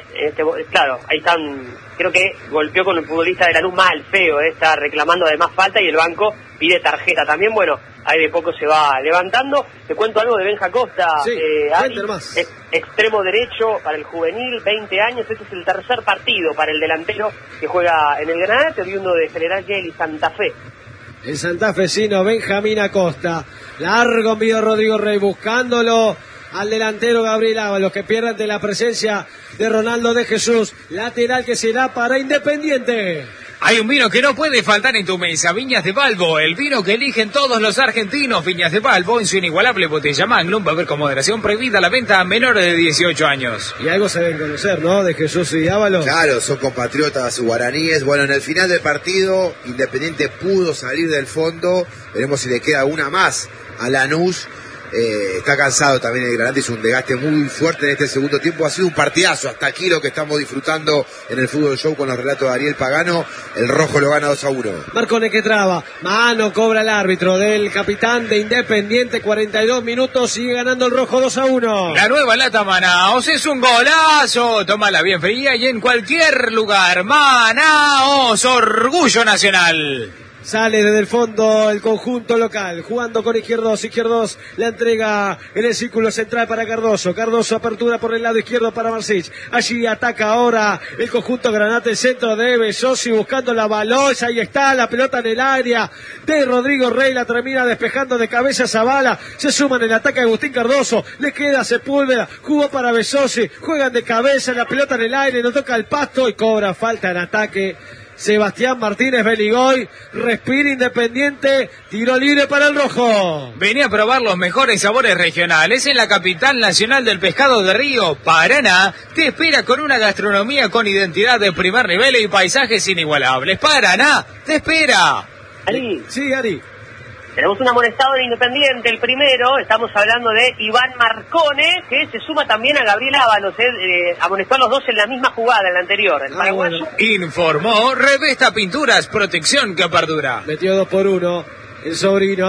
claro, ahí están, creo que golpeó con el futbolista de Lanús mal, feo, está reclamando además falta y el banco pide tarjeta también. Bueno, ahí de poco se va levantando. Te cuento algo de Benja Acosta, sí, Ari, extremo derecho para el juvenil, 20 años, este es el tercer partido para el delantero que juega en el Granate, oriundo de General Gelli, Santa Fe. El santafesino Benjamín Acosta, largo envío Rodrigo Rey, buscándolo al delantero Gabriel Ábalos, que pierde ante la presencia de Ronaldo de Jesús, lateral que será para Independiente. Hay un vino que no puede faltar en tu mesa, Viñas de Balbo, el vino que eligen todos los argentinos. Viñas de Balbo en su inigualable botella Magnum, beber con moderación, prohibida la venta a menores de 18 años. Y algo se deben conocer, ¿no? De Jesús y Ábalos. Claro, son compatriotas guaraníes. Bueno, en el final del partido, Independiente pudo salir del fondo. Veremos si le queda una más a Lanús. Está cansado también el Granate, hizo un desgaste muy fuerte en este segundo tiempo. Ha sido un partidazo hasta aquí lo que estamos disfrutando en el Fútbol Show con los relatos de Ariel Pagano. El rojo lo gana 2-1. Marcone que traba, mano cobra el árbitro del capitán de Independiente, 42 minutos, sigue ganando el rojo 2-1. La nueva lata Manaos es un golazo, tómala bien fría y en cualquier lugar. Manaos, orgullo nacional. Sale desde el fondo el conjunto local, jugando con Izquierdos, la entrega en el círculo central para Cardoso, apertura por el lado izquierdo para Marsic, allí ataca ahora el conjunto Granate, el centro de Besosi buscando la Valois, ahí está la pelota en el área de Rodrigo Rey, la termina despejando de cabeza Zavala, se suma en el ataque Agustín Cardoso, le queda Sepúlveda, jugó para Besosi, juegan de cabeza, la pelota en el aire, no toca el pasto y cobra falta en ataque. Sebastián Martínez Beligoy, respira Independiente, tiro libre para el rojo. Venía a probar los mejores sabores regionales en la capital nacional del pescado de Río, Paraná. Te espera con una gastronomía con identidad de primer nivel y paisajes inigualables. Paraná, te espera. Ari. Sí, Ari. Tenemos un amonestado en Independiente, el primero, estamos hablando de Iván Marcone, que se suma también a Gabriel Ábalos, amonestó a los dos en la misma jugada, en la anterior, el paraguayo. Bueno. Informó Revesta Pinturas, protección que perdura. Metió 2-1, el sobrino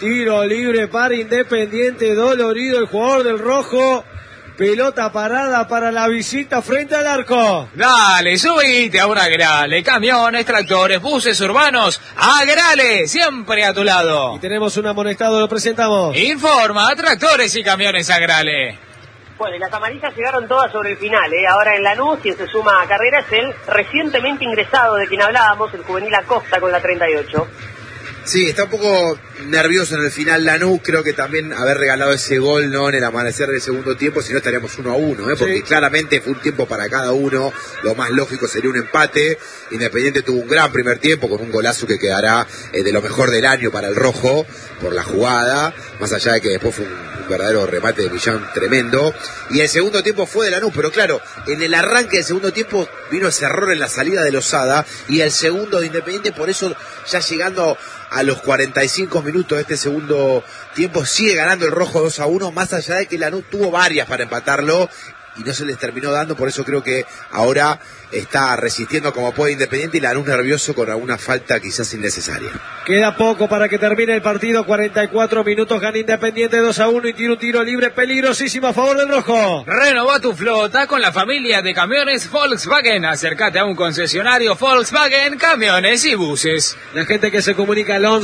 Tiro libre para Independiente, dolorido el jugador del rojo. Pelota parada para la visita frente al arco. Dale, subite a un Agrale. Camiones, tractores, buses urbanos. Agrale, siempre a tu lado. Y tenemos un amonestado, lo presentamos. Informa, tractores y camiones Agrale. Bueno, y las amarillas llegaron todas sobre el final, Ahora en Lanús, quien se suma a carrera es el recientemente ingresado de quien hablábamos, el juvenil Acosta con la 38. Sí, está un poco nervioso en el final Lanús, creo que también haber regalado ese gol, ¿no?, en el amanecer del segundo tiempo, si no estaríamos 1-1, porque sí, claramente fue un tiempo para cada uno, lo más lógico sería un empate. Independiente tuvo un gran primer tiempo con un golazo que quedará de lo mejor del año para el rojo, por la jugada, más allá de que después fue un verdadero remate de Millán tremendo, y el segundo tiempo fue de Lanús, pero claro, en el arranque del segundo tiempo vino ese error en la salida de Lozada, y el segundo de Independiente, por eso ya llegando a los 45 minutos de este segundo tiempo sigue ganando el rojo 2-1, más allá de que Lanús tuvo varias para empatarlo y no se les terminó dando. Por eso creo que ahora está resistiendo como puede Independiente, y Lanús nervioso con alguna falta quizás innecesaria. Queda poco para que termine el partido, 44 minutos, gana Independiente 2-1 y tiene un tiro libre peligrosísimo a favor del rojo. Renova tu flota con la familia de camiones Volkswagen. Acércate a un concesionario Volkswagen, camiones y buses. La gente que se comunica al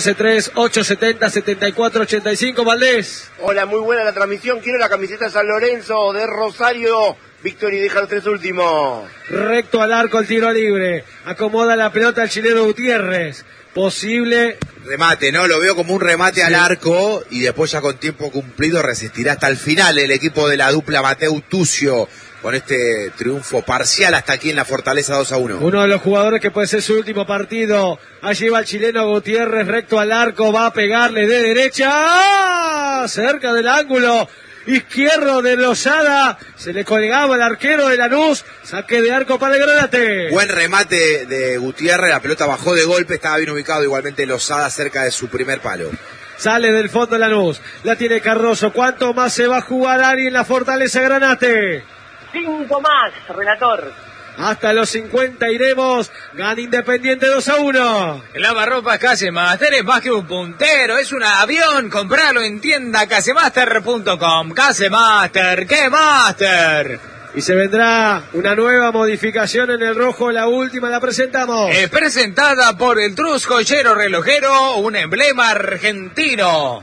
11-3-870-7485, Valdés. Hola, muy buena la transmisión. Quiero la camiseta San Lorenzo de Rosario. Víctor, y deja los tres últimos. Recto al arco el tiro libre. Acomoda la pelota el chileno Gutiérrez. Posible Remate, ¿no? Lo veo como un remate al arco, y después ya con tiempo cumplido resistirá hasta el final el equipo de la dupla Mateu Tucio, con este triunfo parcial hasta aquí en la Fortaleza 2-1. Uno de los jugadores que puede ser su último partido. Allí va el chileno Gutiérrez, recto al arco, va a pegarle de derecha. ¡Ah! Cerca del ángulo izquierdo de Lozada, se le colgaba el arquero de Lanús, saque de arco para el Granate. Buen remate de Gutiérrez, la pelota bajó de golpe, estaba bien ubicado igualmente Lozada cerca de su primer palo. Sale del fondo Lanús, la tiene Cardoso. ¿Cuánto más se va a jugar Ari en la Fortaleza Granate? 5 más, relator. Hasta los 50 iremos. Gana Independiente 2-1. El lavarropas Casemaster es más que un puntero, es un avión. Compralo en tienda casemaster.com. Casemaster, ¡qué master! Y se vendrá una nueva modificación en el rojo, la última la presentamos. Es presentada por el Trus Joyero Relojero, un emblema argentino.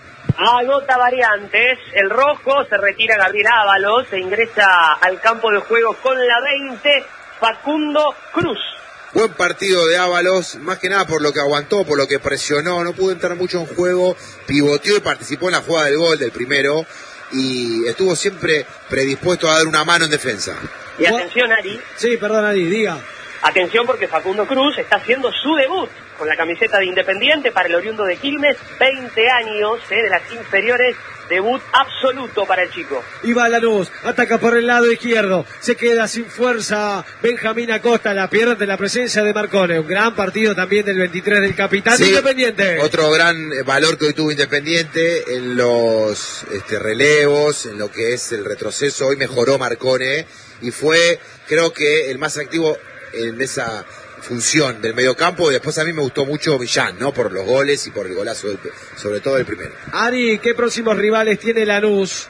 Agota variantes, el rojo, se retira Gabriel Ábalos, se ingresa al campo de juego con la 20, Facundo Cruz. Buen partido de Ábalos, más que nada por lo que aguantó, por lo que presionó, no pudo entrar mucho en juego, pivoteó y participó en la jugada del gol del primero, y estuvo siempre predispuesto a dar una mano en defensa. Y atención, Ari. Sí, perdón, Ari, diga. Atención, porque Facundo Cruz está haciendo su debut con la camiseta de Independiente para el oriundo de Quilmes, 20 años de las inferiores, debut absoluto para el chico. Y va Lanús, ataca por el lado izquierdo, se queda sin fuerza Benjamín Acosta, la pierde de la presencia de Marcone. Un gran partido también del 23 del capitán de Independiente. Otro gran valor que hoy tuvo Independiente en los relevos, en lo que es el retroceso. Hoy mejoró Marcone y fue, creo que, el más activo en esa función del mediocampo. Y después a mí me gustó mucho Millán, ¿no? Por los goles y por el golazo, sobre todo el primero. Ari, ¿qué próximos rivales tiene Lanús?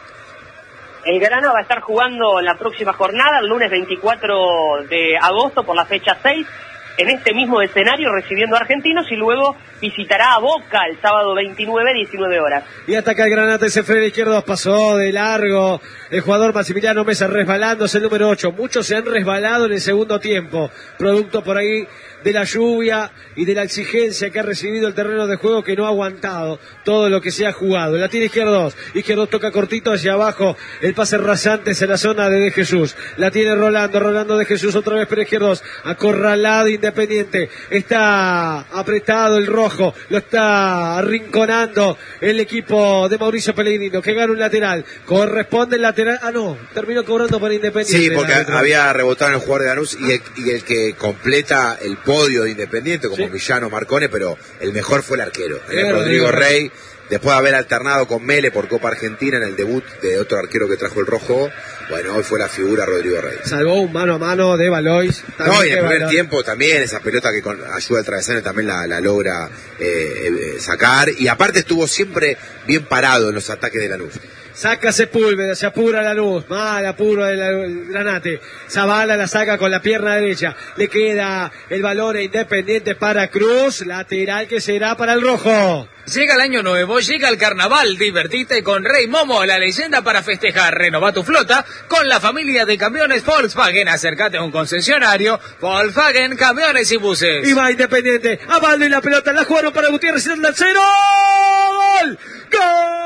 El Grana va a estar jugando la próxima jornada, el lunes 24 de agosto, por la fecha 6, en este mismo escenario, recibiendo a Argentinos, y luego visitará a Boca el sábado 29, 19 horas. Y ataca el Granate, ese freno izquierdo pasó de largo el jugador Maximiliano Mesa, resbalándose el número 8. Muchos se han resbalado en el segundo tiempo, producto por ahí de la lluvia y de la exigencia que ha recibido el terreno de juego, que no ha aguantado todo lo que se ha jugado. La tiene Izquierdos toca cortito hacia abajo, el pase rasante en la zona de Jesús. La tiene Rolando de Jesús otra vez, pero Izquierdos acorralado Independiente. Está apretado el rojo, lo está arrinconando el equipo de Mauricio Pellegrino, que gana un lateral. Corresponde el lateral. Terminó cobrando para Independiente. Sí, porque había rebotado en el jugador de Lanús, y el que completa el podio de Independiente, como Millán o Marcone, pero el mejor fue el arquero, Rodrigo Rey, después de haber alternado con Mele por Copa Argentina en el debut de otro arquero que trajo el rojo, bueno, hoy fue la figura Rodrigo Rey. Salvó un mano a mano de Valois. No, y en el primer tiempo también, esa pelota que con ayuda del travesaño también la logra sacar, y aparte estuvo siempre bien parado en los ataques de Lanús. Saca Sepúlveda, se apura Lanús, mal apuro del Granate. Zavala la saca con la pierna derecha. Le queda el balón Independiente para Cruz, lateral que será para el rojo. Llega el año nuevo, llega el carnaval, divertite con Rey Momo, la leyenda para festejar. Renova tu flota con la familia de camiones Volkswagen. Acércate a un concesionario, Volkswagen, camiones y buses. Y va Independiente, a Baldo y la pelota, la jugaron para Gutiérrez y el tercero. ¡Gol! ¡Gol!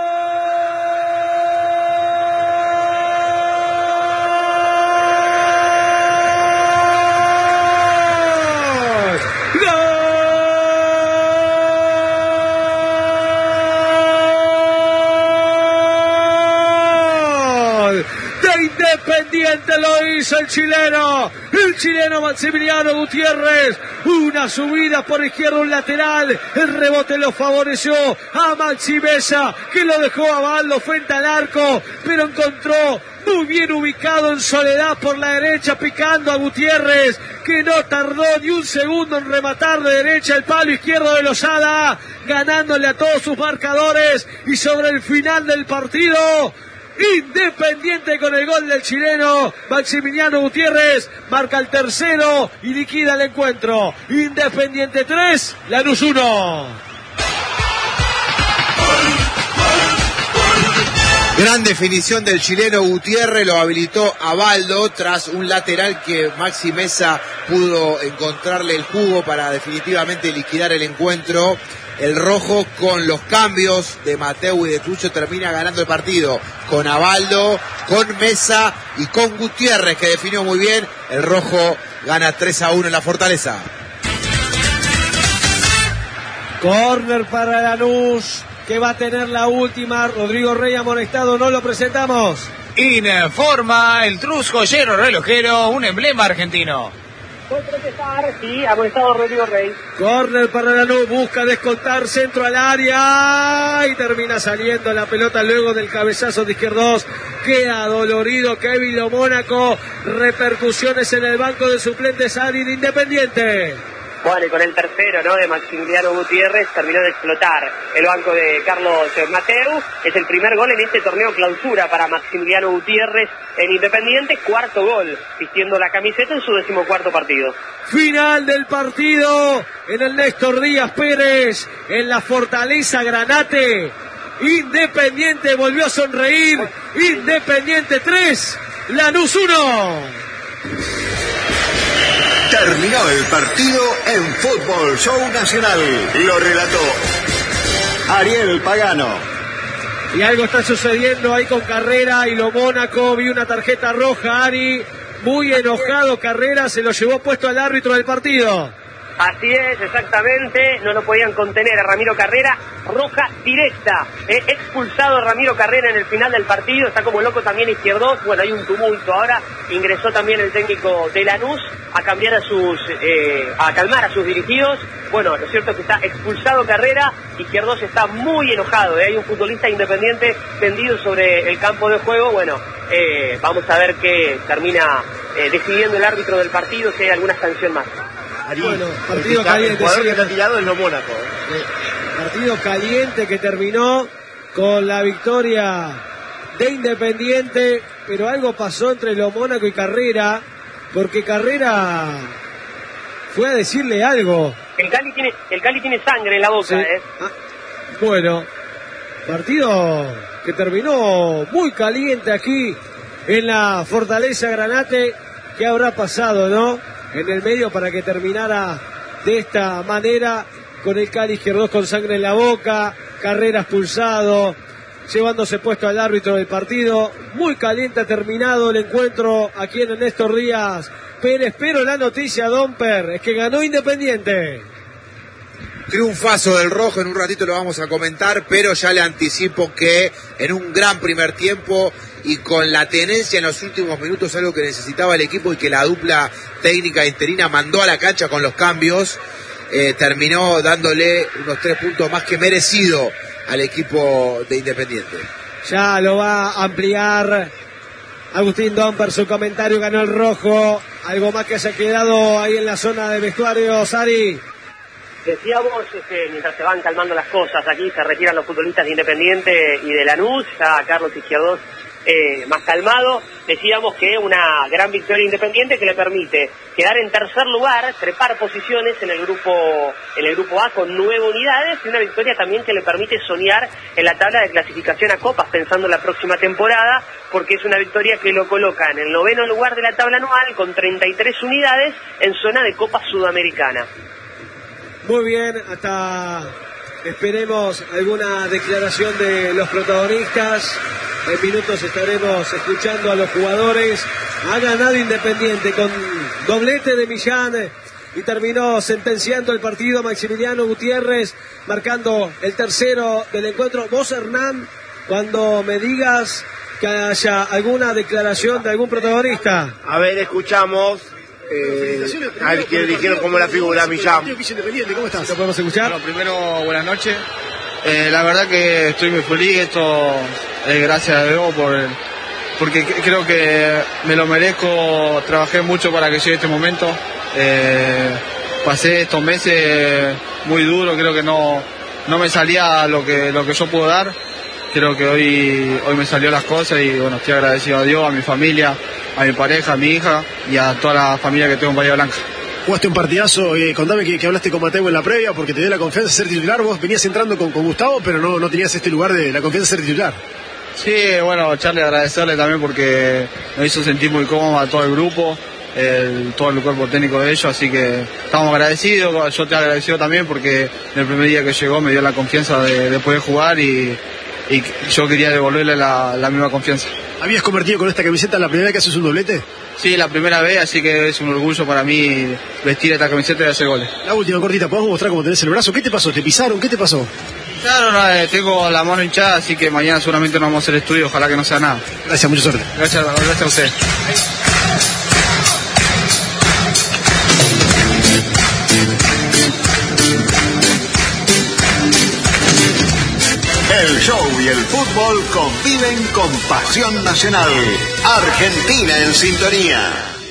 Independiente lo hizo el chileno Maximiliano Gutiérrez, una subida por izquierda, un lateral, el rebote lo favoreció a Maxi Mesa, que lo dejó a Baldo frente al arco, pero encontró muy bien ubicado en soledad por la derecha, picando a Gutiérrez, que no tardó ni un segundo en rematar de derecha el palo izquierdo de Lozada, ganándole a todos sus marcadores, y sobre el final del partido, Independiente con el gol del chileno Maximiliano Gutiérrez marca el tercero y liquida el encuentro. Independiente 3, Lanús 1. Gran definición del chileno Gutiérrez, lo habilitó a Baldo tras un lateral que Maxi Mesa pudo encontrarle el jugo para definitivamente liquidar el encuentro. El rojo, con los cambios de Mateu y de Tucho, termina ganando el partido con Abaldo, con Mesa y con Gutiérrez, que definió muy bien. El rojo gana 3-1 en la Fortaleza. Corner para Lanús, que va a tener la última. Rodrigo Rey amonestado, no lo presentamos. Informa el Trus Joyero Relojero, un emblema argentino. Por protestar, sí, amonestado Rodrigo Rey. Córner para Lanús, busca descontar, centro al área y termina saliendo la pelota luego del cabezazo de Izquierdos. Queda dolorido Kevin Lo Mónaco, repercusiones en el banco de suplentes Ari de Independiente. Bueno, y con el tercero, ¿no?, de Maximiliano Gutiérrez, terminó de explotar el banco de Carlos Mateu. Es el primer gol en este torneo clausura para Maximiliano Gutiérrez en Independiente, cuarto gol, vistiendo la camiseta en su 14º partido. Final del partido en el Néstor Díaz Pérez, en la Fortaleza Granate. Independiente volvió a sonreír. Independiente 3, Lanús 1. Terminó el partido en Fútbol Show Nacional. Lo relató Ariel Pagano. Y algo está sucediendo ahí con Carrera y Lo Mónaco. Vi una tarjeta roja, Ari. Muy enojado Carrera, se lo llevó puesto al árbitro del partido. Así es, exactamente, no lo podían contener a Ramiro Carrera, roja directa, expulsado Ramiro Carrera en el final del partido, está como loco también Izquierdos. Bueno, hay un tumulto ahora, ingresó también el técnico de Lanús a cambiar a calmar a sus dirigidos. Bueno, lo cierto es que está expulsado Carrera, Izquierdos está muy enojado, hay un futbolista Independiente tendido sobre el campo de juego. Bueno, vamos a ver qué termina decidiendo el árbitro del partido, si hay alguna sanción más. Bueno, partido caliente. El jugador que está tirado es Lo Mónaco. Partido caliente que terminó con la victoria de Independiente, pero algo pasó entre Lo Mónaco y Carrera, porque Carrera fue a decirle algo. El Cali tiene sangre en la boca, sí. Bueno, partido que terminó muy caliente aquí en la Fortaleza Granate. ¿Qué habrá pasado, no?, en el medio para que terminara de esta manera, con el Cali Izquierdos con sangre en la boca, Carrera expulsado, llevándose puesto al árbitro del partido. Muy caliente ha terminado el encuentro aquí en el Néstor Díaz Pérez, pero la noticia, Domper, es que ganó Independiente. Triunfazo del rojo, en un ratito lo vamos a comentar, pero ya le anticipo que en un gran primer tiempo y con la tenencia en los últimos minutos, algo que necesitaba el equipo y que la dupla técnica interina mandó a la cancha con los cambios, terminó dándole unos 3 puntos más que merecido al equipo de Independiente. Ya lo va a ampliar Agustín Domper, su comentario, ganó el rojo. Algo más que haya quedado ahí en la zona de vestuario, Sari. Decíamos, mientras se van calmando las cosas, aquí se retiran los futbolistas de Independiente y de Lanús, ya Carlos Izquierdos más calmado. Decíamos que una gran victoria Independiente que le permite quedar en tercer lugar, trepar posiciones en el grupo A con 9 unidades, y una victoria también que le permite soñar en la tabla de clasificación a copas pensando en la próxima temporada, porque es una victoria que lo coloca en el 9º lugar de la tabla anual con 33 unidades en zona de Copa Sudamericana. Muy bien, hasta esperemos alguna declaración de los protagonistas. En minutos estaremos escuchando a los jugadores. Ha ganado Independiente con doblete de Millán y terminó sentenciando el partido Maximiliano Gutiérrez, marcando el tercero del encuentro. Vos, Hernán, cuando me digas que haya alguna declaración de algún protagonista. A ver, escuchamos al que eligieron como la figura Millán. ¿Cómo estás? ¿Lo podemos escuchar? Bueno, primero, buenas noches. La verdad que estoy muy feliz, esto es gracias a Dios porque creo que me lo merezco, trabajé mucho para que llegue este momento, pasé estos meses muy duros, creo que no me salía lo que yo puedo dar, creo que hoy me salió las cosas y bueno, estoy agradecido a Dios, a mi familia, a mi pareja, a mi hija y a toda la familia que tengo en Bahía Blanca. Jugaste un partidazo, contame que hablaste con Mateo en la previa porque te dio la confianza de ser titular. Vos venías entrando con Gustavo, pero no tenías este lugar de la confianza de ser titular. Sí, bueno, Charlie, agradecerle también porque nos hizo sentir muy cómodo a todo el grupo, todo el cuerpo técnico de ellos, así que estamos agradecidos. Yo te agradecido también porque en el primer día que llegó me dio la confianza de poder jugar y yo quería devolverle la misma confianza. ¿Habías convertido con esta camiseta la primera vez que haces un doblete? Sí, la primera vez, así que es un orgullo para mí vestir esta camiseta y hacer goles. La última cortita, ¿podemos mostrar cómo tenés el brazo? ¿Qué te pasó? ¿Te pisaron? ¿Qué te pasó? Claro, no, tengo la mano hinchada, así que mañana seguramente no vamos a hacer estudio, ojalá que no sea nada. Gracias, mucha suerte. Gracias a usted. El show y el fútbol conviven con pasión nacional. Argentina en sintonía.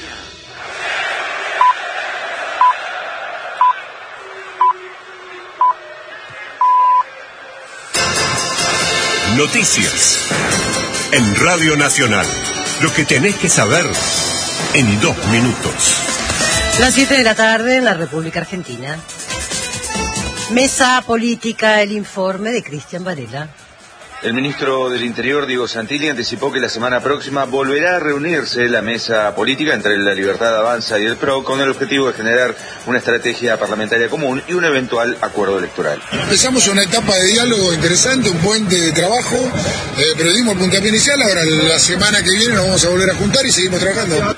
Noticias en Radio Nacional. Lo que tenés que saber en 2 minutos. Las 7 de la tarde en la República Argentina. Mesa Política, el informe de Cristian Varela. El ministro del Interior, Diego Santilli, anticipó que la semana próxima volverá a reunirse la mesa política entre la Libertad Avanza y el PRO con el objetivo de generar una estrategia parlamentaria común y un eventual acuerdo electoral. Empezamos una etapa de diálogo interesante, un puente de trabajo, pero dimos el puntapié inicial. Ahora la semana que viene nos vamos a volver a juntar y seguimos trabajando.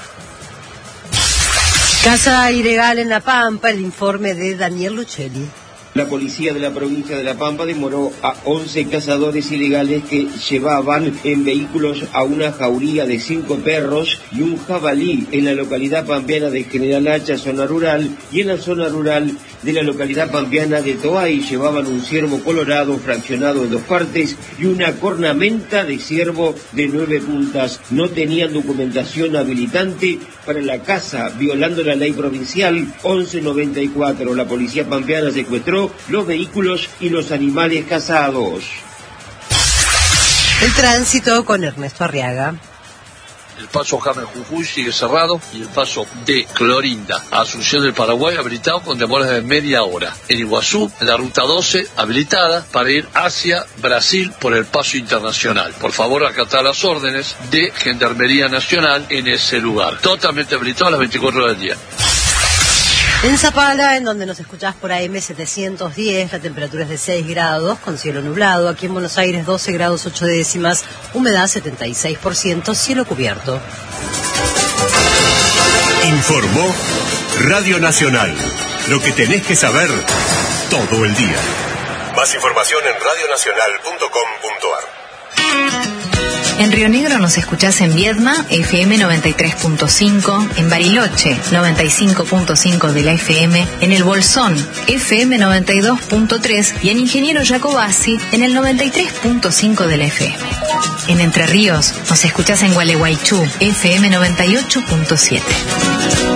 Caza ilegal en La Pampa, el informe de Daniel Luchelli. La policía de la provincia de La Pampa demoró a 11 cazadores ilegales que llevaban en vehículos a una jauría de 5 perros y un jabalí en la localidad pampeana de General Hacha, zona rural, y en la zona rural de la localidad pampeana de Toay llevaban un ciervo colorado fraccionado en 2 partes y una cornamenta de ciervo de 9 puntas. No tenían documentación habilitante para la caza, violando la ley provincial 1194. La policía pampeana secuestró los vehículos y los animales cazados. El tránsito con Ernesto Arriaga. El paso James Jujuy sigue cerrado y el paso de Clorinda a Asunción del Paraguay habilitado con demoras de media hora. En Iguazú, la ruta 12 habilitada para ir hacia Brasil por el paso internacional. Por favor, acatar las órdenes de Gendarmería Nacional en ese lugar. Totalmente habilitado a las 24 horas del día. En Zapala, en donde nos escuchás por AM 710, la temperatura es de 6 grados, con cielo nublado. Aquí en Buenos Aires, 12 grados 8 décimas, humedad 76%, cielo cubierto. Informó Radio Nacional. Lo que tenés que saber todo el día. Más información en radionacional.com.ar. En Río Negro nos escuchás en Viedma, FM 93.5, en Bariloche, 95.5 de la FM, en El Bolsón, FM 92.3 y en Ingeniero Jacobasi, en el 93.5 de la FM. En Entre Ríos nos escuchás en Gualeguaychú, FM 98.7.